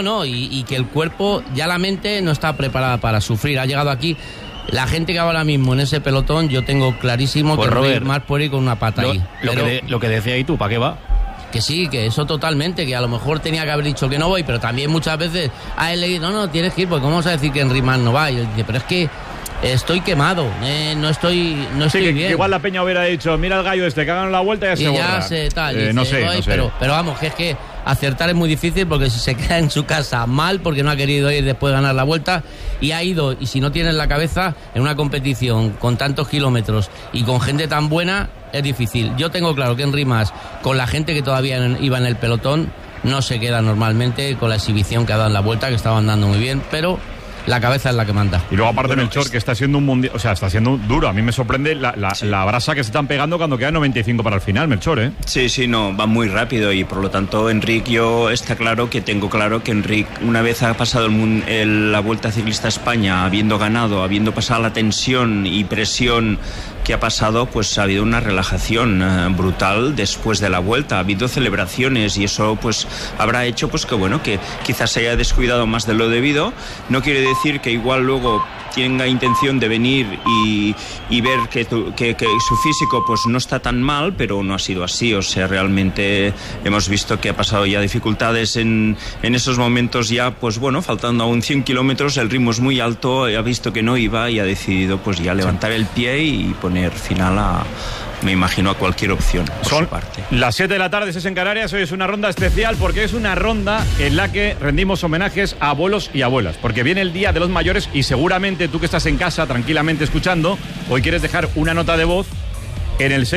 Y que el cuerpo, ya la mente no está preparada para sufrir. Ha llegado aquí. La gente que ahora mismo en ese pelotón, yo tengo clarísimo que Robert más puede ir con una pata ahí. Lo que decía ahí tú, ¿para qué va? Que sí, que eso totalmente, que a lo mejor tenía que haber dicho que no voy, pero también muchas veces a él le dice, no, tienes que ir, porque ¿cómo vas a decir que Henry Mas no va? Y él dice, pero es que estoy quemado, no estoy bien. Que igual la Peña hubiera dicho, mira el gallo este, que hagan la vuelta y ya se borra. Ya sé, tal. No sé. Pero vamos, que es que acertar es muy difícil, porque si se queda en su casa mal porque no ha querido ir después de ganar la vuelta y ha ido, y si no tienes la cabeza en una competición con tantos kilómetros y con gente tan buena, es difícil. Yo tengo claro que Henry Mas, con la gente que todavía iba en el pelotón, no se queda normalmente con la exhibición que ha dado en la vuelta, que estaba andando muy bien, pero la cabeza es la que manda. Y luego aparte Melchor, que está siendo un mundial, o sea, está siendo duro. A mí me sorprende la brasa que se están pegando cuando quedan 95 para el final, Melchor, ¿eh? Sí, no, va muy rápido y por lo tanto Enric, tengo claro que Enric, una vez ha pasado la Vuelta Ciclista a España, habiendo ganado, habiendo pasado la tensión y presión que ha pasado, pues ha habido una relajación brutal después de la vuelta, ha habido celebraciones y eso pues habrá hecho pues que quizás se haya descuidado más de lo debido. No quiere decir que igual luego tenga intención de venir y ver que su físico pues no está tan mal, pero no ha sido así. O sea, realmente hemos visto que ha pasado ya dificultades en esos momentos ya, pues faltando aún 100 kilómetros, el ritmo es muy alto, ha visto que no iba y ha decidido pues ya levantar el pie y poner final me imagino a cualquier opción por su parte. Las 7 de la tarde, es en Canarias. Hoy es una ronda especial porque es una ronda en la que rendimos homenajes a abuelos y abuelas, porque viene el Día de los Mayores y seguramente tú que estás en casa tranquilamente escuchando, hoy quieres dejar una nota de voz en el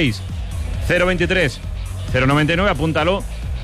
636-023-099, apúntalo,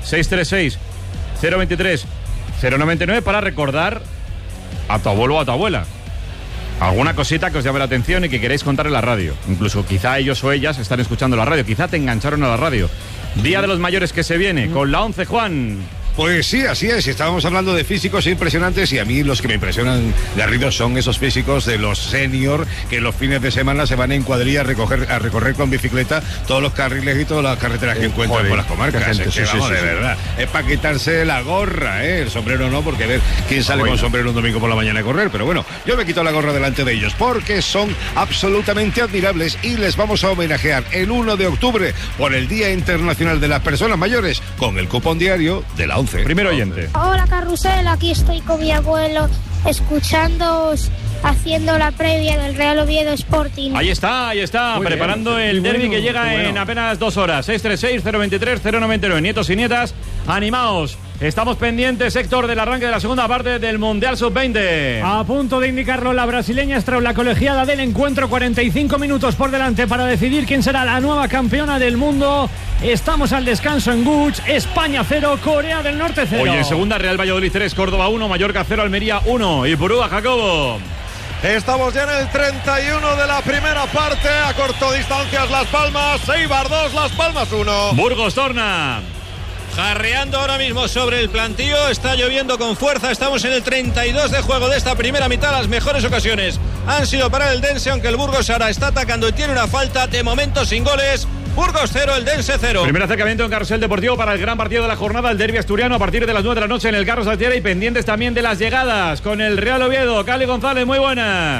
636-023-099 para recordar a tu abuelo o a tu abuela. Alguna cosita que os llame la atención y que queréis contar en la radio. Incluso quizá ellos o ellas están escuchando la radio, quizá te engancharon a la radio. Día de los Mayores que se viene con la 11, Juan. Pues sí, así es. Estábamos hablando de físicos impresionantes y a mí los que me impresionan, Garrido, son esos físicos de los senior que los fines de semana se van en cuadrilla a recorrer con bicicleta todos los carriles y todas las carreteras que encuentran por las comarcas. De verdad. Es para quitarse la gorra, el sombrero no, porque ver quién sale con sombrero un domingo por la mañana a correr. Pero bueno, yo me quito la gorra delante de ellos porque son absolutamente admirables y les vamos a homenajear el 1 de octubre por el Día Internacional de las Personas Mayores con el cupón diario de la 11. Primer oyente. Hola, Carrusel, aquí estoy con mi abuelo escuchándoos haciendo la previa del Real Oviedo Sporting. Ahí está, muy preparando bien, el derbi que llega en apenas 2 horas. 636-023-099. Nietos y nietas, animaos. Estamos pendientes, Héctor, del arranque de la segunda parte del Mundial Sub-20. A punto de indicarlo la brasileña Strauss, la colegiada del encuentro. 45 minutos por delante para decidir quién será la nueva campeona del mundo. Estamos al descanso en Guch. España 0, Corea del Norte 0. Hoy en segunda, Real Valladolid 3, Córdoba 1, Mallorca 0, Almería 1 y Purúa, Jacobo. Estamos ya en el 31 de la primera parte. A corto distancias Las Palmas, Eibar 2, Las Palmas 1. Burgos torna. Jarreando ahora mismo sobre el plantío, está lloviendo con fuerza, estamos en el 32 de juego de esta primera mitad. Las mejores ocasiones han sido para el Dense, aunque el Burgos ahora está atacando y tiene una falta, de momento sin goles. Burgos 0, el Dense 0. Primer acercamiento en Carrusel Deportivo para el gran partido de la jornada, el derbi asturiano, a partir de las 9 de la noche en el Carlos Altiera, y pendientes también de las llegadas con el Real Oviedo. Cali González, muy buenas.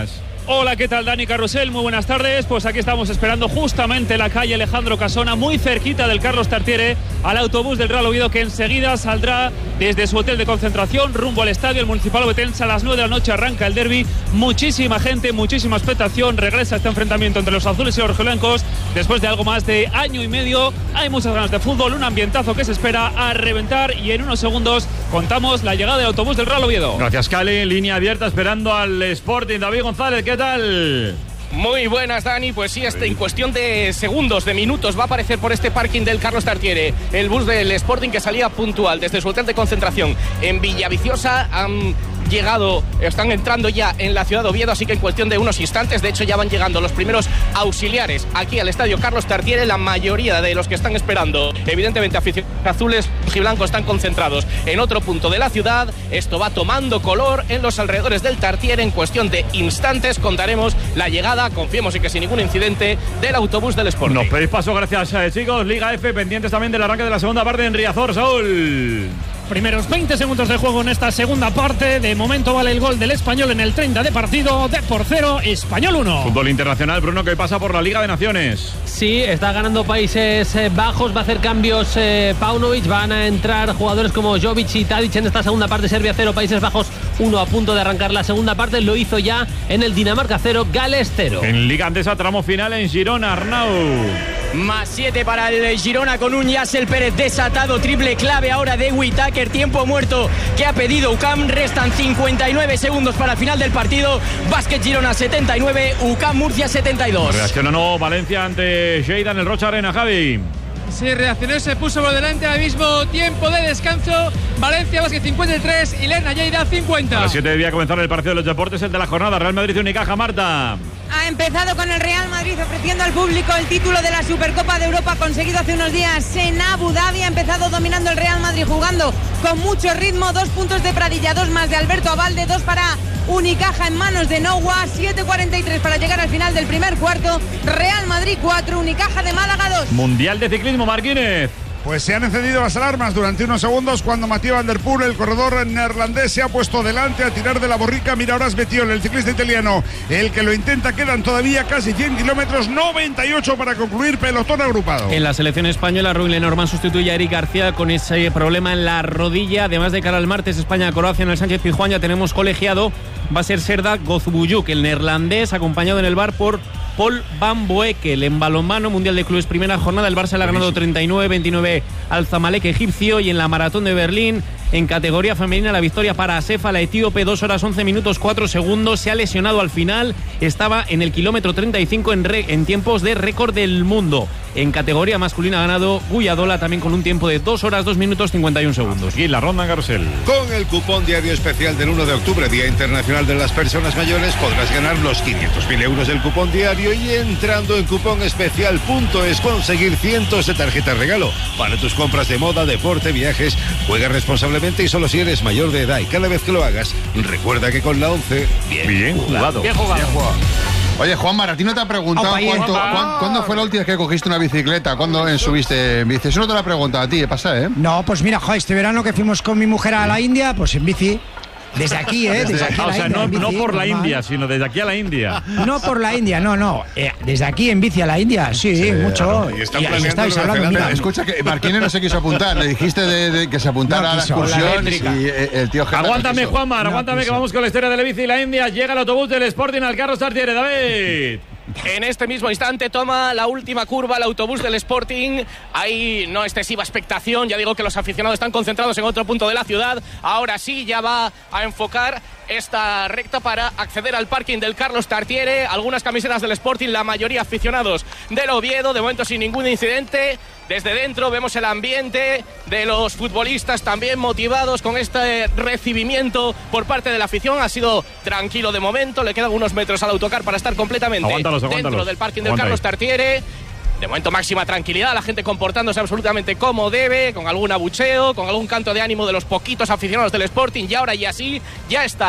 Hola, ¿qué tal? Dani Carrusel, muy buenas tardes. Pues aquí estamos esperando justamente la calle Alejandro Casona, muy cerquita del Carlos Tartiere, al autobús del Real Oviedo que enseguida saldrá desde su hotel de concentración rumbo al estadio el Municipal Ovetense. A las 9 de la noche arranca el derbi. Muchísima gente, muchísima expectación. Regresa este enfrentamiento entre los azules y los rojiblancos después de algo más de año y medio. Hay muchas ganas de fútbol, un ambientazo que se espera a reventar y en unos segundos contamos la llegada del autobús del Real Oviedo. Gracias, Cali. Línea abierta esperando al Sporting. David González, ¿qué tal? Muy buenas, Dani. Pues sí, en cuestión de segundos, de minutos, va a aparecer por este parking del Carlos Tartiere el bus del Sporting que salía puntual desde su hotel de concentración en Villaviciosa. Están entrando ya en la ciudad de Oviedo, así que en cuestión de unos instantes, de hecho ya van llegando los primeros auxiliares aquí al estadio Carlos Tartiere. La mayoría de los que están esperando, evidentemente aficionados azules y blancos, están concentrados en otro punto de la ciudad. Esto va tomando color en los alrededores del Tartiere. En cuestión de instantes contaremos la llegada, confiemos en que sin ningún incidente, del autobús del Sporting. Nos pedís paso, gracias, chicos. Liga F, pendientes también del arranque de la segunda parte en Riazor. Saúl. Primeros 20 segundos de juego en esta segunda parte. De momento vale el gol del Español en el 30 de partido. De por 0, Español 1. Fútbol internacional, Bruno, que pasa por la Liga de Naciones. Sí, está ganando Países Bajos. Va a hacer cambios Paunovic. Van a entrar jugadores como Jovic y Tadic en esta segunda parte. Serbia 0, Países Bajos 1, a punto de arrancar la segunda parte. Lo hizo ya en el Dinamarca 0, Gales 0. En Liga Andesa, tramo final en Girona, Arnau. Más 7 para el Girona con un Yassel Pérez desatado. Triple clave ahora de Whittaker. Tiempo muerto que ha pedido UCAM. Restan 59 segundos para el final del partido. Básquet Girona 79, UCAM Murcia 72. Reacciona no Valencia ante Lleida en el Rocha Arena, Javi. Sí, reaccionó, se puso por delante al mismo tiempo de descanso. Valencia Básquet 53 y Lerna Lleida 50. A las 7 debía comenzar el partido de los deportes, el de la jornada. Real Madrid Unicaja, Marta. Ha empezado con el Real Madrid ofreciendo al público el título de la Supercopa de Europa conseguido hace unos días en Abu Dhabi. Ha empezado dominando el Real Madrid, jugando con mucho ritmo. 2 puntos de Pradilla, 2 más de Alberto Abalde, 2 para Unicaja en manos de Nowa. 7:43 para llegar al final del primer cuarto. Real Madrid 4, Unicaja de Málaga 2. Mundial de ciclismo, Marquínez. Pues se han encendido las alarmas durante unos segundos cuando Mathieu van der Poel, el corredor neerlandés, se ha puesto delante a tirar de la borrica. Mira ahora es Bettiol, el ciclista italiano, el que lo intenta. Quedan todavía casi 100 kilómetros, 98 para concluir, pelotón agrupado. En la selección española, Rui Lenormand sustituye a Eric García con ese problema en la rodilla. Además de cara al martes, España-Croacia en el Sánchez Pizjuán, ya tenemos colegiado. Va a ser Serdar Gozbuyuk, el neerlandés, acompañado en el bar por Paul Van Boekel. En balonmano, Mundial de Clubes, primera jornada, el Barça le ha ganado 39-29 al Zamalek egipcio. Y en la maratón de Berlín, en categoría femenina, la victoria para Asefa, la etíope, 2 horas 11 minutos 4 segundos. Se ha lesionado al final, estaba en el kilómetro 35 en tiempos de récord del mundo. En categoría masculina ha ganado Guyadola, también con un tiempo de 2 horas 2 minutos 51 segundos. Y la ronda en Carrusel. Con el cupón diario especial del 1 de octubre, Día Internacional de las Personas Mayores, podrás ganar los 500.000 euros del cupón diario y, entrando en cuponespecial.es, conseguir cientos de tarjetas regalo para tus compras de moda, deporte, viajes. Juega responsablemente y solo si eres mayor de edad, y cada vez que lo hagas, recuerda que con la 11, bien jugado. Bien jugado. Oye, Juanmar, ¿a ti no te ha preguntado cuándo fue la última vez que cogiste una bicicleta? ¿Cuándo subiste en bici? Eso no te lo ha preguntado a ti, ¿qué pasa, eh? No, pues mira, joder, este verano que fuimos con mi mujer a la India, pues en bici. Desde aquí, Desde aquí o sea, no por la India, sino desde aquí a la India. No por la India, no. Desde aquí en bici a la India, sí, mucho. Y están planeando hablando, escucha, que Marquines no se quiso apuntar. Le dijiste de que se apuntara a la excursión y el tío Geta. Aguántame, Juanmar, aguántame, que vamos con la historia de la bici y la India. Llega el autobús del Sporting al Carlos Tartiere, David. En este mismo instante toma la última curva el autobús del Sporting. Hay no excesiva expectación. Ya digo que los aficionados están concentrados en otro punto de la ciudad. Ahora sí, ya va a enfocar esta recta para acceder al parking del Carlos Tartiere. Algunas camisetas del Sporting, la mayoría aficionados del Oviedo. De momento sin ningún incidente. Desde dentro vemos el ambiente de los futbolistas también motivados con este recibimiento por parte de la afición. Ha sido tranquilo de momento. Le quedan unos metros al autocar para estar completamente dentro del parking del Carlos Tartiere. De momento máxima tranquilidad, la gente comportándose absolutamente como debe, con algún abucheo, con algún canto de ánimo de los poquitos aficionados del Sporting. Y ahora y así ya está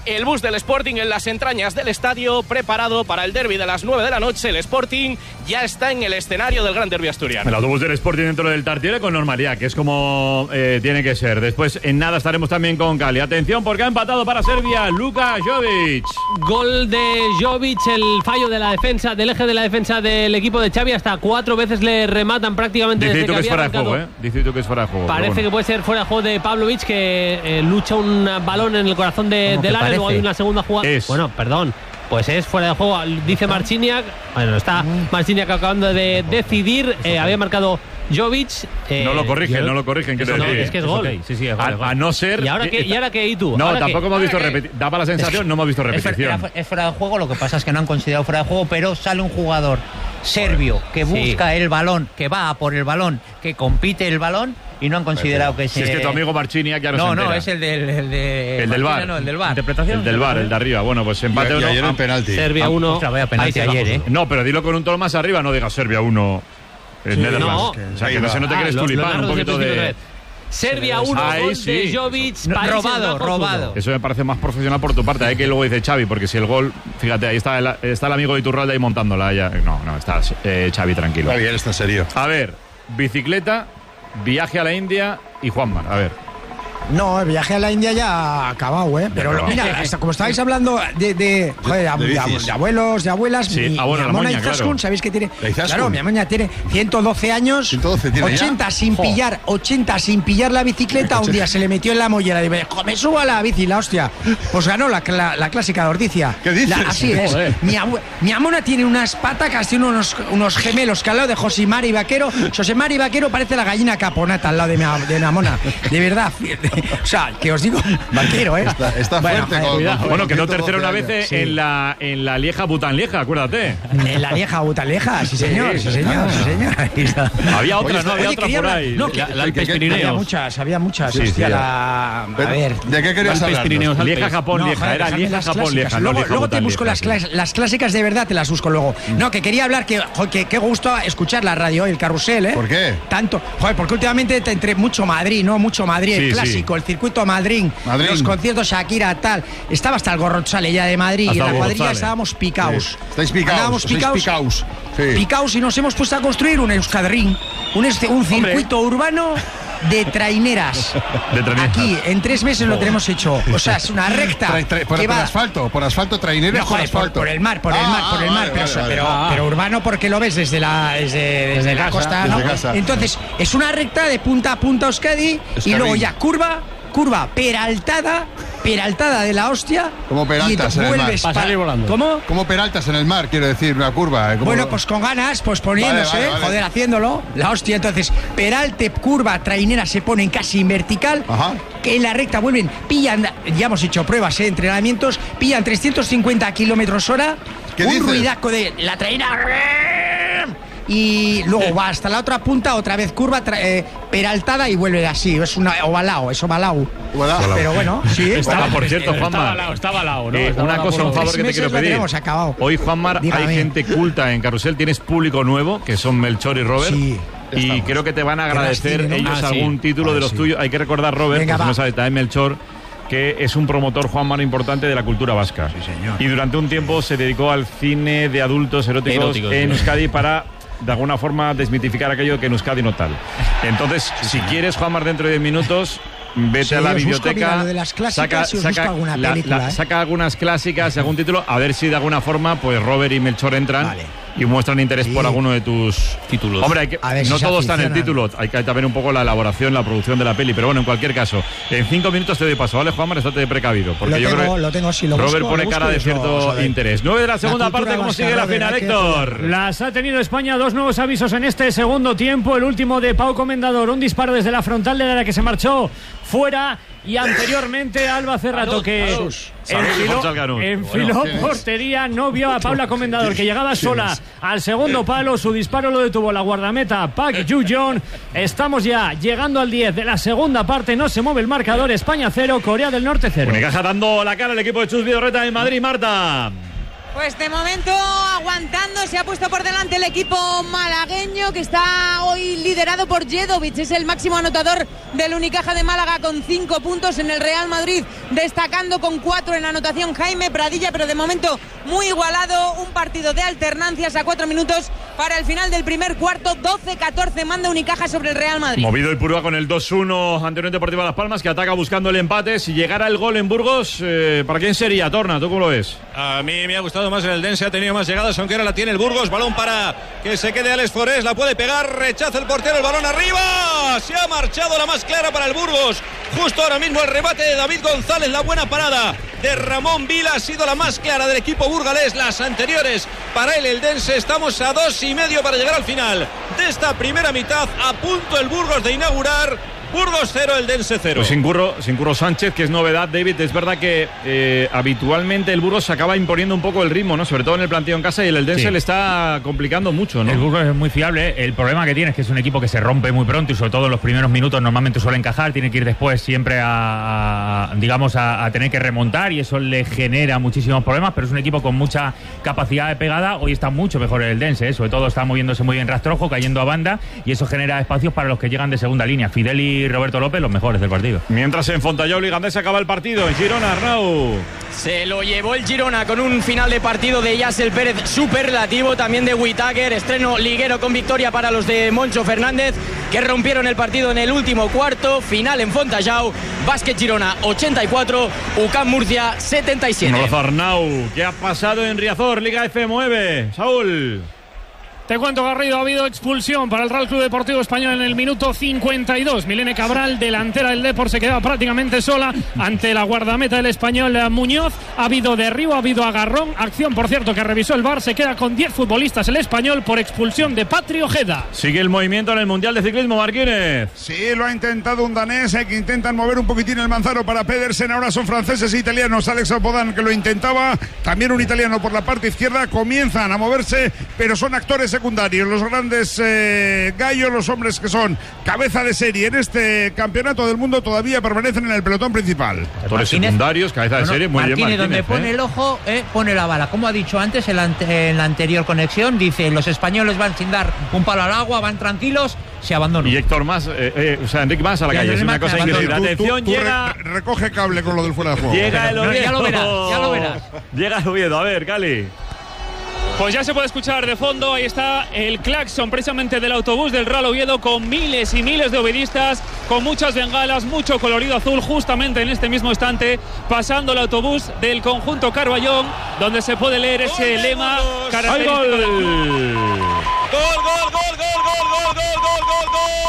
el bus del Sporting en las entrañas del estadio, preparado para el derbi de las 9 de la noche. El Sporting ya está en el escenario del Gran Derbi asturiano. El autobús del Sporting dentro del Tartiere con normalidad, que es como tiene que ser. Después en nada estaremos también con Cali. Atención porque ha empatado para Serbia Luka Jovic. Gol de Jovic, el fallo de la defensa, del eje de la defensa del equipo de Xavi. Hasta 4 veces le rematan prácticamente. Dice desde tú que que es había fuera de juego, Dice tú que es fuera de juego. Parece que puede ser fuera de juego de Pavlovic, que lucha un balón en el corazón del área. Luego hay una segunda jugada. Bueno, perdón. Pues es fuera de juego, dice Marciniak. Bueno, está Marciniak acabando de decidir. Había marcado Jovic. No lo corrigen. Que no, es que es gol. Okay. Sí, a no ser. ¿Y ahora qué? ¿Y tú? No, tampoco hemos visto repetición. Daba la sensación, no hemos visto repetición. Es fuera de juego, lo que pasa es que no han considerado fuera de juego, pero sale un jugador serbio que busca el balón, que va a por el balón, que compite el balón. Y no han considerado que si es que tu amigo Marciniak ya no se entera. No, es el del VAR. No, el del VAR. ¿Interpretación? El del VAR, el de arriba. Bueno, pues empate 1. Ayer en penalti. Serbia 1. Vaya penalti ayer, No, pero dilo con un tono más arriba, no digas Serbia 1. Netherlands. No. O sea, que no se note que eres tulipán, un poquito de... Serbia 1, gol de Jovic. Robado. Eso me parece más profesional por tu parte. Hay que luego dice Xavi, porque si el gol... Fíjate, ahí está el amigo de Iturralde ahí montándola. Ya. No, está Xavi tranquilo. Está bien, está en serio. A ver, bicicleta, viaje a la India y Juanmar, a ver. No, el viaje a la India ya ha acabado, Pero mira, hasta como estabais hablando de abuelos, de abuelas, sí, mi Amona Izaskun, claro. ¿Sabéis que tiene? Claro, mi Amona tiene 112 años, 80 sin pillar la bicicleta. Un día se le metió en la mollera y me dijo, me subo a la bici, la hostia. Pues ganó la clásica de Ordicia. ¿Qué dices? Así es. Mi Amona tiene unas patacas, tiene unos gemelos que al lado de Josimari Vaquero. Josimari Vaquero parece la gallina caponata al lado de mi Amona. De verdad. O sea, que os digo, Vaquero, Está fuerte. Bueno, quedó tercero una vez en la Lieja Bután Lieja, acuérdate. En la Lieja Bután Lieja, sí señor. Había otra, ¿no? Había otra por ahí. La Alpes Pirineos. Había muchas. A ver, ¿de qué querías hablar? Lieja Japón Lieja, era Lieja Japón Lieja. Luego te busco las clásicas de verdad, te las busco luego. No, que quería hablar que qué gusto escuchar la radio, el carrusel, ¿Por qué? Tanto, porque últimamente te entré mucho Madrid, el clásico. El circuito Madrid, los conciertos Shakira, tal. Estaba hasta el Gorrochale ya de Madrid y en la cuadrilla estábamos picaos. Sí. Estáis picaos. Picaos y nos hemos puesto a construir un Euskadrin, un circuito urbano de traineras. Aquí, en 3 meses lo tenemos hecho. O sea, es una recta. Por asfalto, traineras. No, joder, por el mar. Pero urbano porque lo ves desde la costa, ¿no? Entonces, es una recta de punta a punta Euskadi y luego ya curva, peraltada de la hostia. Como peraltas en el mar. ¿Cómo? Como peraltas en el mar, quiero decir, una curva. Bueno, pues con ganas, pues poniéndose, vale. Haciéndolo. La hostia, entonces, peralte, curva, trainera se ponen casi en vertical. Ajá. Que en la recta pillan, ya hemos hecho pruebas, entrenamientos, pillan 350 kilómetros hora. ¿Qué un dices? Ruidaco de la trainera. Y luego va hasta la otra punta, otra vez curva, peraltada y vuelve así. Es ovalao. Pero bueno, sí. Por cierto, Juanmar. Estaba al lado, ¿no? Una cosa, un favor que te quiero pedir. Hoy, Juanmar, hay gente culta en Carrusel. Tienes público nuevo, que son Melchor y Robert. Sí. Y creo que te van a agradecer ellos algún título de los tuyos. Hay que recordar, Robert, pues no sabes, también Melchor, que es un promotor, Juanmar, importante de la cultura vasca. Sí, señor. Y durante un tiempo se dedicó al cine de adultos eróticos en Euskadi para, de alguna forma, desmitificar aquello que en Euskadi no tal. Entonces, si quieres, Juanmar, dentro de 10 minutos, vete a la biblioteca, saca algunas clásicas, algún título, a ver si de alguna forma, pues Robert y Melchor entran. Vale. Y muestran interés por alguno de tus títulos. Hombre, no todo está en el título, hay que también un poco la elaboración, la producción de la peli, pero bueno, en cualquier caso, en 5 minutos te doy paso, ¿vale, Juanmar? Estate precavido, porque lo tengo, si lo Robert busco, pone cara de cierto interés. 9 de la segunda parte, ¿cómo sigue la final, Héctor? Las ha tenido España, 2 nuevos avisos en este segundo tiempo, el último de Pau Comendador, un disparo desde la frontal de la que se marchó fuera, y anteriormente Alba Cerrato, que enfiló portería, no vio a Paula Comendador, que llegaba sola al segundo palo, su disparo lo detuvo la guardameta Park Ju-Jeon. Estamos ya llegando al 10 de la segunda parte, no se mueve el marcador, España 0, Corea del Norte 0. Unicaja dando la cara al equipo de Chus Vidorreta en Madrid, Marta. Pues de momento aguantando se ha puesto por delante el equipo malagueño, que está hoy liderado por Jedovic, es el máximo anotador del Unicaja de Málaga con 5 puntos. En el Real Madrid destacando con 4 en anotación Jaime Pradilla, pero de momento muy igualado, un partido de alternancias a 4 minutos para el final del primer cuarto. 12-14 manda Unicaja sobre el Real Madrid. Movido el Purúa con el 2-1 ante Unión Deportiva Las Palmas, que ataca buscando el empate. Si llegara el gol en Burgos, ¿para quién sería, Torna? ¿Tú cómo lo ves? A mí me ha gustado más el Eldense, ha tenido más llegadas, aunque ahora la tiene el Burgos. Balón para que se quede Alex Forés, la puede pegar, rechaza el portero, el balón arriba. Se ha marchado la más clara para el Burgos. Justo ahora mismo el remate de David González, la buena parada de Ramón Vila ha sido la más clara del equipo burgalés. Las anteriores para el Eldense. Estamos a 2,5 para llegar al final de esta primera mitad. A punto el Burgos de inaugurar. Burgos 0, Eldense 0. Pues sin Curro Sánchez, que es novedad, David. Es verdad que habitualmente el Burgos se acaba imponiendo un poco el ritmo, ¿no? Sobre todo en el planteo en casa, y el Eldense le está complicando mucho, ¿no? El Burgos es muy fiable. El problema que tiene es que es un equipo que se rompe muy pronto y sobre todo en los primeros minutos normalmente suele encajar. Tiene que ir después siempre a tener que remontar y eso le genera muchísimos problemas, pero es un equipo con mucha capacidad de pegada. Hoy está mucho mejor el Eldense, ¿eh? Sobre todo está moviéndose muy bien Rastrojo, cayendo a banda, y eso genera espacios para los que llegan de segunda línea. Fidel y Roberto López, los mejores del partido. Mientras en Fontallao y Gandés acaba el partido. En Girona, Arnau. Se lo llevó el Girona con un final de partido de Yasser Pérez superlativo, también de Whittaker, estreno liguero con victoria para los de Moncho Fernández, que rompieron el partido en el último cuarto. Final en Fontallao, Básquet Girona 84, UCAM Murcia 77. Un abrazo, Arnau. ¿Qué ha pasado en Riazor, Liga F9? Saúl. Te cuento, Garrido, ha habido expulsión para el Real Club Deportivo Español en el minuto 52. Milene Cabral, delantera del Depor, se quedaba prácticamente sola ante la guardameta del Español, Muñoz. Ha habido derribo, ha habido agarrón. Acción, por cierto, que revisó el VAR. Se queda con 10 futbolistas el Español por expulsión de Patri Ojeda. Sigue el movimiento en el Mundial de Ciclismo, Marquínez. Sí, lo ha intentado un danés, que intentan mover un poquitín el manzano para Pedersen. Ahora son franceses e italianos. Alex Apodan, que lo intentaba. También un italiano por la parte izquierda. Comienzan a moverse, pero son actores secundarios, los grandes gallos, los hombres que son cabeza de serie en este campeonato del mundo, todavía permanecen en el pelotón principal. Actores secundarios, cabeza de serie, muy bien, Martínez. Donde pone el ojo, pone la bala. Como ha dicho antes en la anterior conexión, dice, los españoles van sin dar un palo al agua, van tranquilos, se abandonan. Y Héctor Mas, Enrique Mas a la calle, es una cosa increíble. Atención, llega... recoge cable con lo del fuera de juego. Llega el Oviedo. Ya lo verás. Llega el Oviedo, a ver, Cali. Pues ya se puede escuchar de fondo, ahí está el claxon precisamente del autobús del Real Oviedo, con miles y miles de ovedistas, con muchas bengalas, mucho colorido azul, justamente en este mismo instante, pasando el autobús del conjunto Carballón, donde se puede leer ese lema característico. ¡Gol! ¡Gol, gol, gol, gol, gol, gol, gol, gol,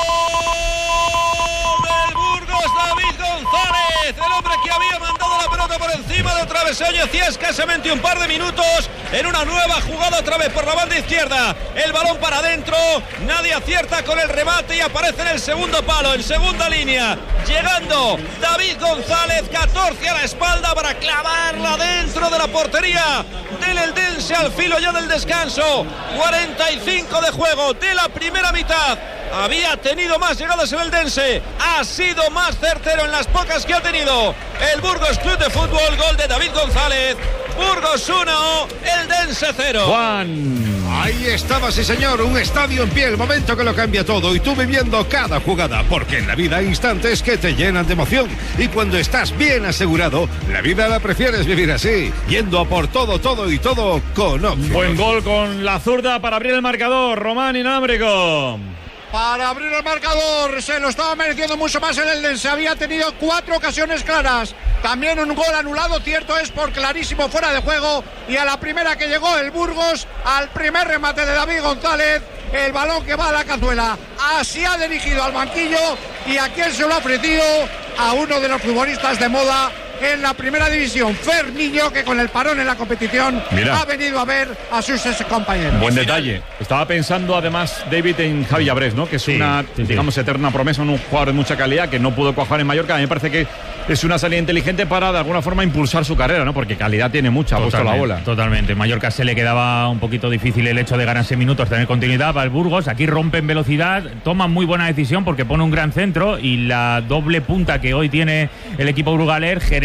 gol! ¡Del Burgos, David González! El hombre que había mandado la pelota por encima del travesaño hacía escasamente un par de minutos, en una nueva jugada otra vez por la banda izquierda, el balón para adentro, nadie acierta con el remate y aparece en el segundo palo, en segunda línea, llegando David González, 14 a la espalda para clavarla dentro de la portería del Eldense al filo ya del descanso. 45 de juego de la primera mitad. Había tenido más llegadas el Eldense, ha sido más certero en las pocas que ha tenido el Burgos Club de Fútbol. Gol de David González. Burgos 1, Eldense 0. Juan. Ahí estaba, sí señor, un estadio en pie, el momento que lo cambia todo, y tú viviendo cada jugada, porque en la vida hay instantes que te llenan de emoción, y cuando estás bien asegurado, la vida la prefieres vivir así, yendo a por todo, todo y todo con Opción. Buen gol con la zurda para abrir el marcador, Román Inalámbrico. Para abrir el marcador, se lo estaba mereciendo mucho más el Eldense, había tenido 4 ocasiones claras, también un gol anulado, cierto es, por clarísimo fuera de juego, y a la primera que llegó el Burgos, al primer remate de David González, el balón que va a la cazuela, así ha dirigido al banquillo, y a quién se lo ha ofrecido, a uno de los futbolistas de moda en la primera división, Fer Niño, que con el parón en la competición ha venido a ver a sus ex compañeros. Buen detalle. Estaba pensando además David en Javi Abrés, ¿no? Que es una, digamos, eterna promesa, un jugador de mucha calidad que no pudo cuajar en Mallorca. A mí me parece que es una salida inteligente para de alguna forma impulsar su carrera, ¿no? Porque calidad tiene mucha, ha puesto la bola. Totalmente. Mallorca se le quedaba un poquito difícil el hecho de ganarse minutos, tener continuidad para el Burgos. Aquí rompen velocidad, toman muy buena decisión porque pone un gran centro y la doble punta que hoy tiene el equipo burgalés genera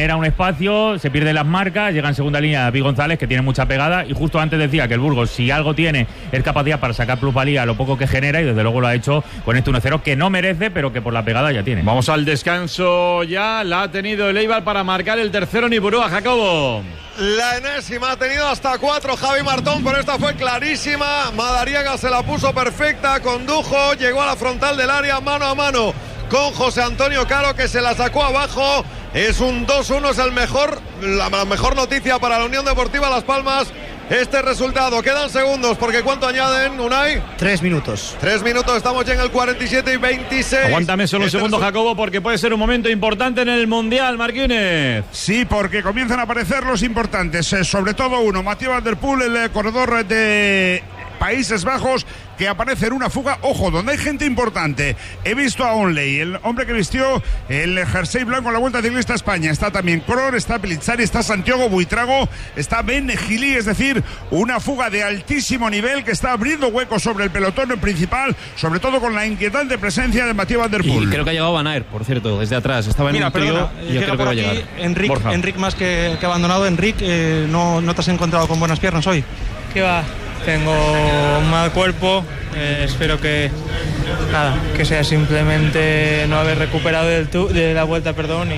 genera un espacio, se pierden las marcas, llega en segunda línea David González, que tiene mucha pegada, y justo antes decía que el Burgos, si algo tiene, es capacidad para sacar plusvalía a lo poco que genera, y desde luego lo ha hecho con este 1-0, que no merece, pero que por la pegada ya tiene. Vamos al descanso ya, la ha tenido el Eibar para marcar el tercero en Ipurúa, Jacobo. La enésima, ha tenido hasta 4 Javi Martón, pero esta fue clarísima. Madariaga se la puso perfecta, condujo, llegó a la frontal del área mano a mano con José Antonio Caro, que se la sacó abajo. Es un 2-1, es la mejor noticia para la Unión Deportiva Las Palmas. Este resultado, quedan segundos, porque ¿cuánto añaden, Unai? 3 minutos. 3 minutos, estamos ya en el 47 y 26. Aguántame solo un segundo, Jacobo, porque puede ser un momento importante en el Mundial, Marquínez. Sí, porque comienzan a aparecer los importantes, sobre todo uno, Mathieu Van Der Poel, el corredor de Países Bajos, que aparece en una fuga, ojo, donde hay gente importante. He visto a Onley, el hombre que vistió el jersey blanco en la Vuelta Ciclista a España. Está también Krohn, está Pellizzari, está Santiago Buitrago, está Ben Gili, es decir, una fuga de altísimo nivel que está abriendo huecos sobre el pelotón principal, sobre todo con la inquietante presencia de Mathieu Van Der Poel. Y creo que ha llegado Van Aert, por cierto, desde atrás. Estaba en un trío y yo creo que va a llegar. Enric más que abandonado. Enric, ¿no te has encontrado con buenas piernas hoy? ¿Qué va? Tengo un mal cuerpo, espero que sea simplemente no haber recuperado de la vuelta,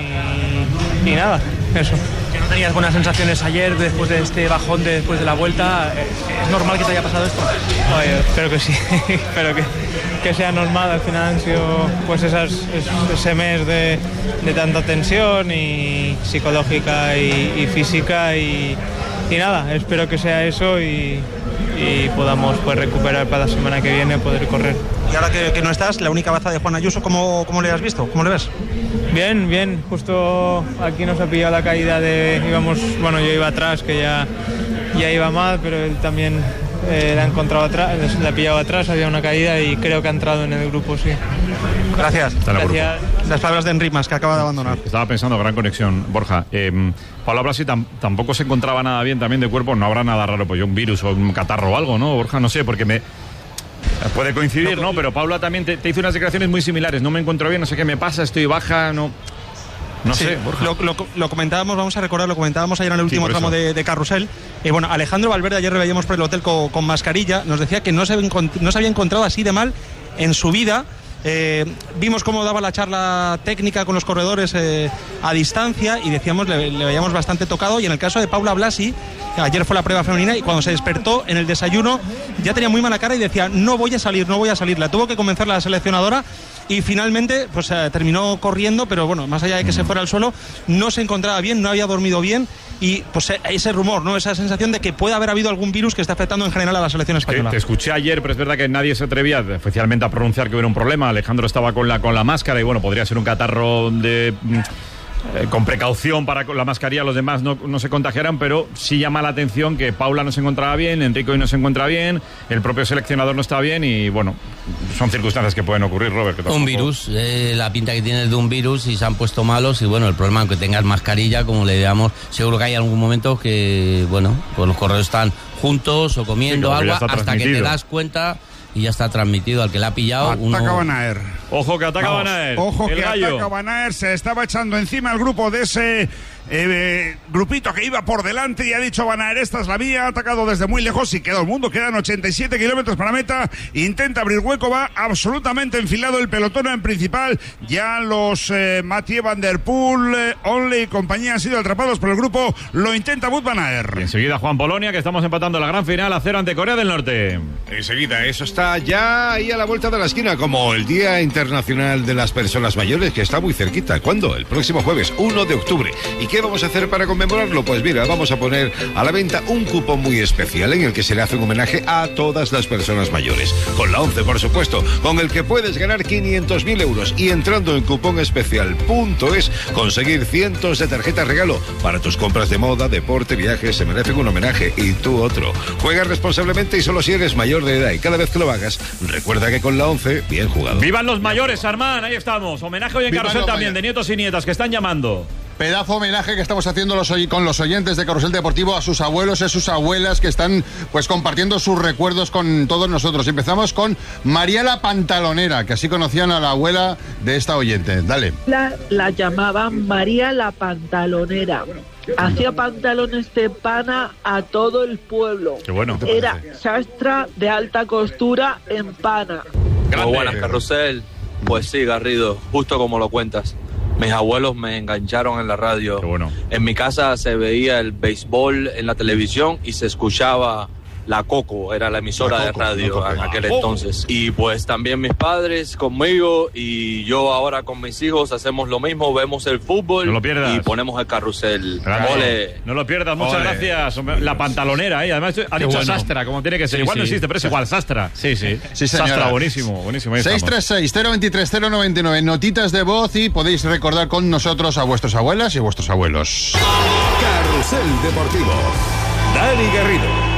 y nada, eso. ¿Que no tenías buenas sensaciones ayer después de este bajón después de la vuelta? ¿Es normal que te haya pasado esto? Oye, espero que sí, espero que sea normal. Al final han sido pues ese mes de tanta tensión y psicológica y física y nada, espero que sea eso y podamos pues recuperar para la semana que viene, poder correr. Y ahora que no estás, la única baza de Juan Ayuso, ¿cómo le has visto? ¿Cómo le ves? Bien, justo aquí nos ha pillado la caída yo iba atrás, que ya iba mal, pero él también la ha encontrado atrás, la ha pillado atrás, había una caída y creo que ha entrado en el grupo, sí. Gracias. Gracias. Las palabras de Enric Mas, que acaba de abandonar. Estaba pensando, gran conexión, Borja. Pablo Blasi tampoco se encontraba nada bien también de cuerpo, no habrá nada raro, pues yo un virus o un catarro o algo, ¿no, Borja? No sé, porque puede coincidir, ¿no? Pero Paula también te hizo unas declaraciones muy similares. No me encuentro bien, no sé qué me pasa, estoy baja, no sé, Borja. Lo comentábamos, vamos a recordar, lo comentábamos ayer en el último tramo de Carrusel. Bueno, Alejandro Valverde, ayer lo veíamos por el hotel con mascarilla, nos decía que no se había encontrado así de mal en su vida. Vimos cómo daba la charla técnica con los corredores a distancia y decíamos, le veíamos bastante tocado. Y en el caso de Paula Blasi, ayer fue la prueba femenina y cuando se despertó en el desayuno ya tenía muy mala cara y decía no voy a salir. La tuvo que convencer la seleccionadora y finalmente pues terminó corriendo, pero bueno, más allá de que se fuera al suelo, no se encontraba bien, no había dormido bien. Y pues ese rumor, ¿no? Esa sensación de que puede haber habido algún virus que está afectando en general a la selección española. Te escuché ayer, pero es verdad que nadie se atrevía oficialmente a pronunciar que hubiera un problema. Alejandro estaba con la máscara y bueno, podría ser un catarro con precaución para la mascarilla, los demás no se contagiaran, pero sí llama la atención que Paula no se encontraba bien, Enrique hoy no se encuentra bien, el propio seleccionador no está bien y bueno, son circunstancias que pueden ocurrir, Robert. Que un virus, la pinta que tiene de un virus y se han puesto malos y bueno, el problema es que tengas mascarilla, como le digamos, seguro que hay algún momento que bueno, pues los corredores están juntos o comiendo algo hasta que te das cuenta y ya está transmitido al que la ha pillado. Ataca Van Aert. Ojo que ataca Van Aert. Ojo que ataca Van Aert. Se estaba echando encima el grupo de ese grupito que iba por delante y ha dicho Van Aert, esta es la vía, ha atacado desde muy lejos y queda el mundo, quedan 87 kilómetros para meta, intenta abrir hueco, va absolutamente enfilado el pelotón en principal, ya los Mathieu Van Der Poel, Onley y compañía han sido atrapados por el grupo, lo intenta Wout Van Aert. Y enseguida Juan Polonia, que estamos empatando la gran final a 0 ante Corea del Norte. Enseguida, eso está ya ahí a la vuelta de la esquina, como el Día Internacional de las Personas Mayores, que está muy cerquita. ¿Cuándo? El próximo jueves, 1 de octubre. ¿Y qué vamos a hacer para conmemorarlo? Pues mira, vamos a poner a la venta un cupón muy especial en el que se le hace un homenaje a todas las personas mayores. Con la 11, por supuesto, con el que puedes ganar 500.000 euros y entrando en cuponespecial.es conseguir cientos de tarjetas regalo para tus compras de moda, deporte, viajes. Se merecen un homenaje y tú otro. Juega responsablemente y solo si eres mayor de edad, y cada vez que lo hagas, recuerda que con la 11, bien jugado. ¡Vivan los mayores, Armán! Ahí estamos. Homenaje hoy en Carrusel también de nietos y nietas que están llamando. pedazo homenaje que estamos haciendo con los oyentes de Carrusel Deportivo a sus abuelos y a sus abuelas que están pues compartiendo sus recuerdos con todos nosotros. Empezamos con María la Pantalonera, que así conocían a la abuela de esta oyente. Dale. La llamaban María la Pantalonera. Hacía pantalones de pana a todo el pueblo. Qué bueno. Era sastra de alta costura en pana. Muy buenas, Carrusel. Pues sí, Garrido, justo como lo cuentas. Mis abuelos me engancharon en la radio. Qué bueno. En mi casa se veía el béisbol en la televisión y se escuchaba La Coco, era la emisora de radio en aquel entonces. Y pues también mis padres conmigo y yo ahora con mis hijos hacemos lo mismo, vemos el fútbol no lo pierdas. Y ponemos el carrusel. Ole. No lo pierdas, muchas gracias. La Pantalonera, además ha dicho bueno. Sastra, como tiene que ser. Igual no existe, pero es igual, Sastra. Sí, Sastra, buenísimo. 636-023-099, notitas de voz y podéis recordar con nosotros a vuestras abuelas y vuestros abuelos. Carrusel Deportivo. Dani Garrido.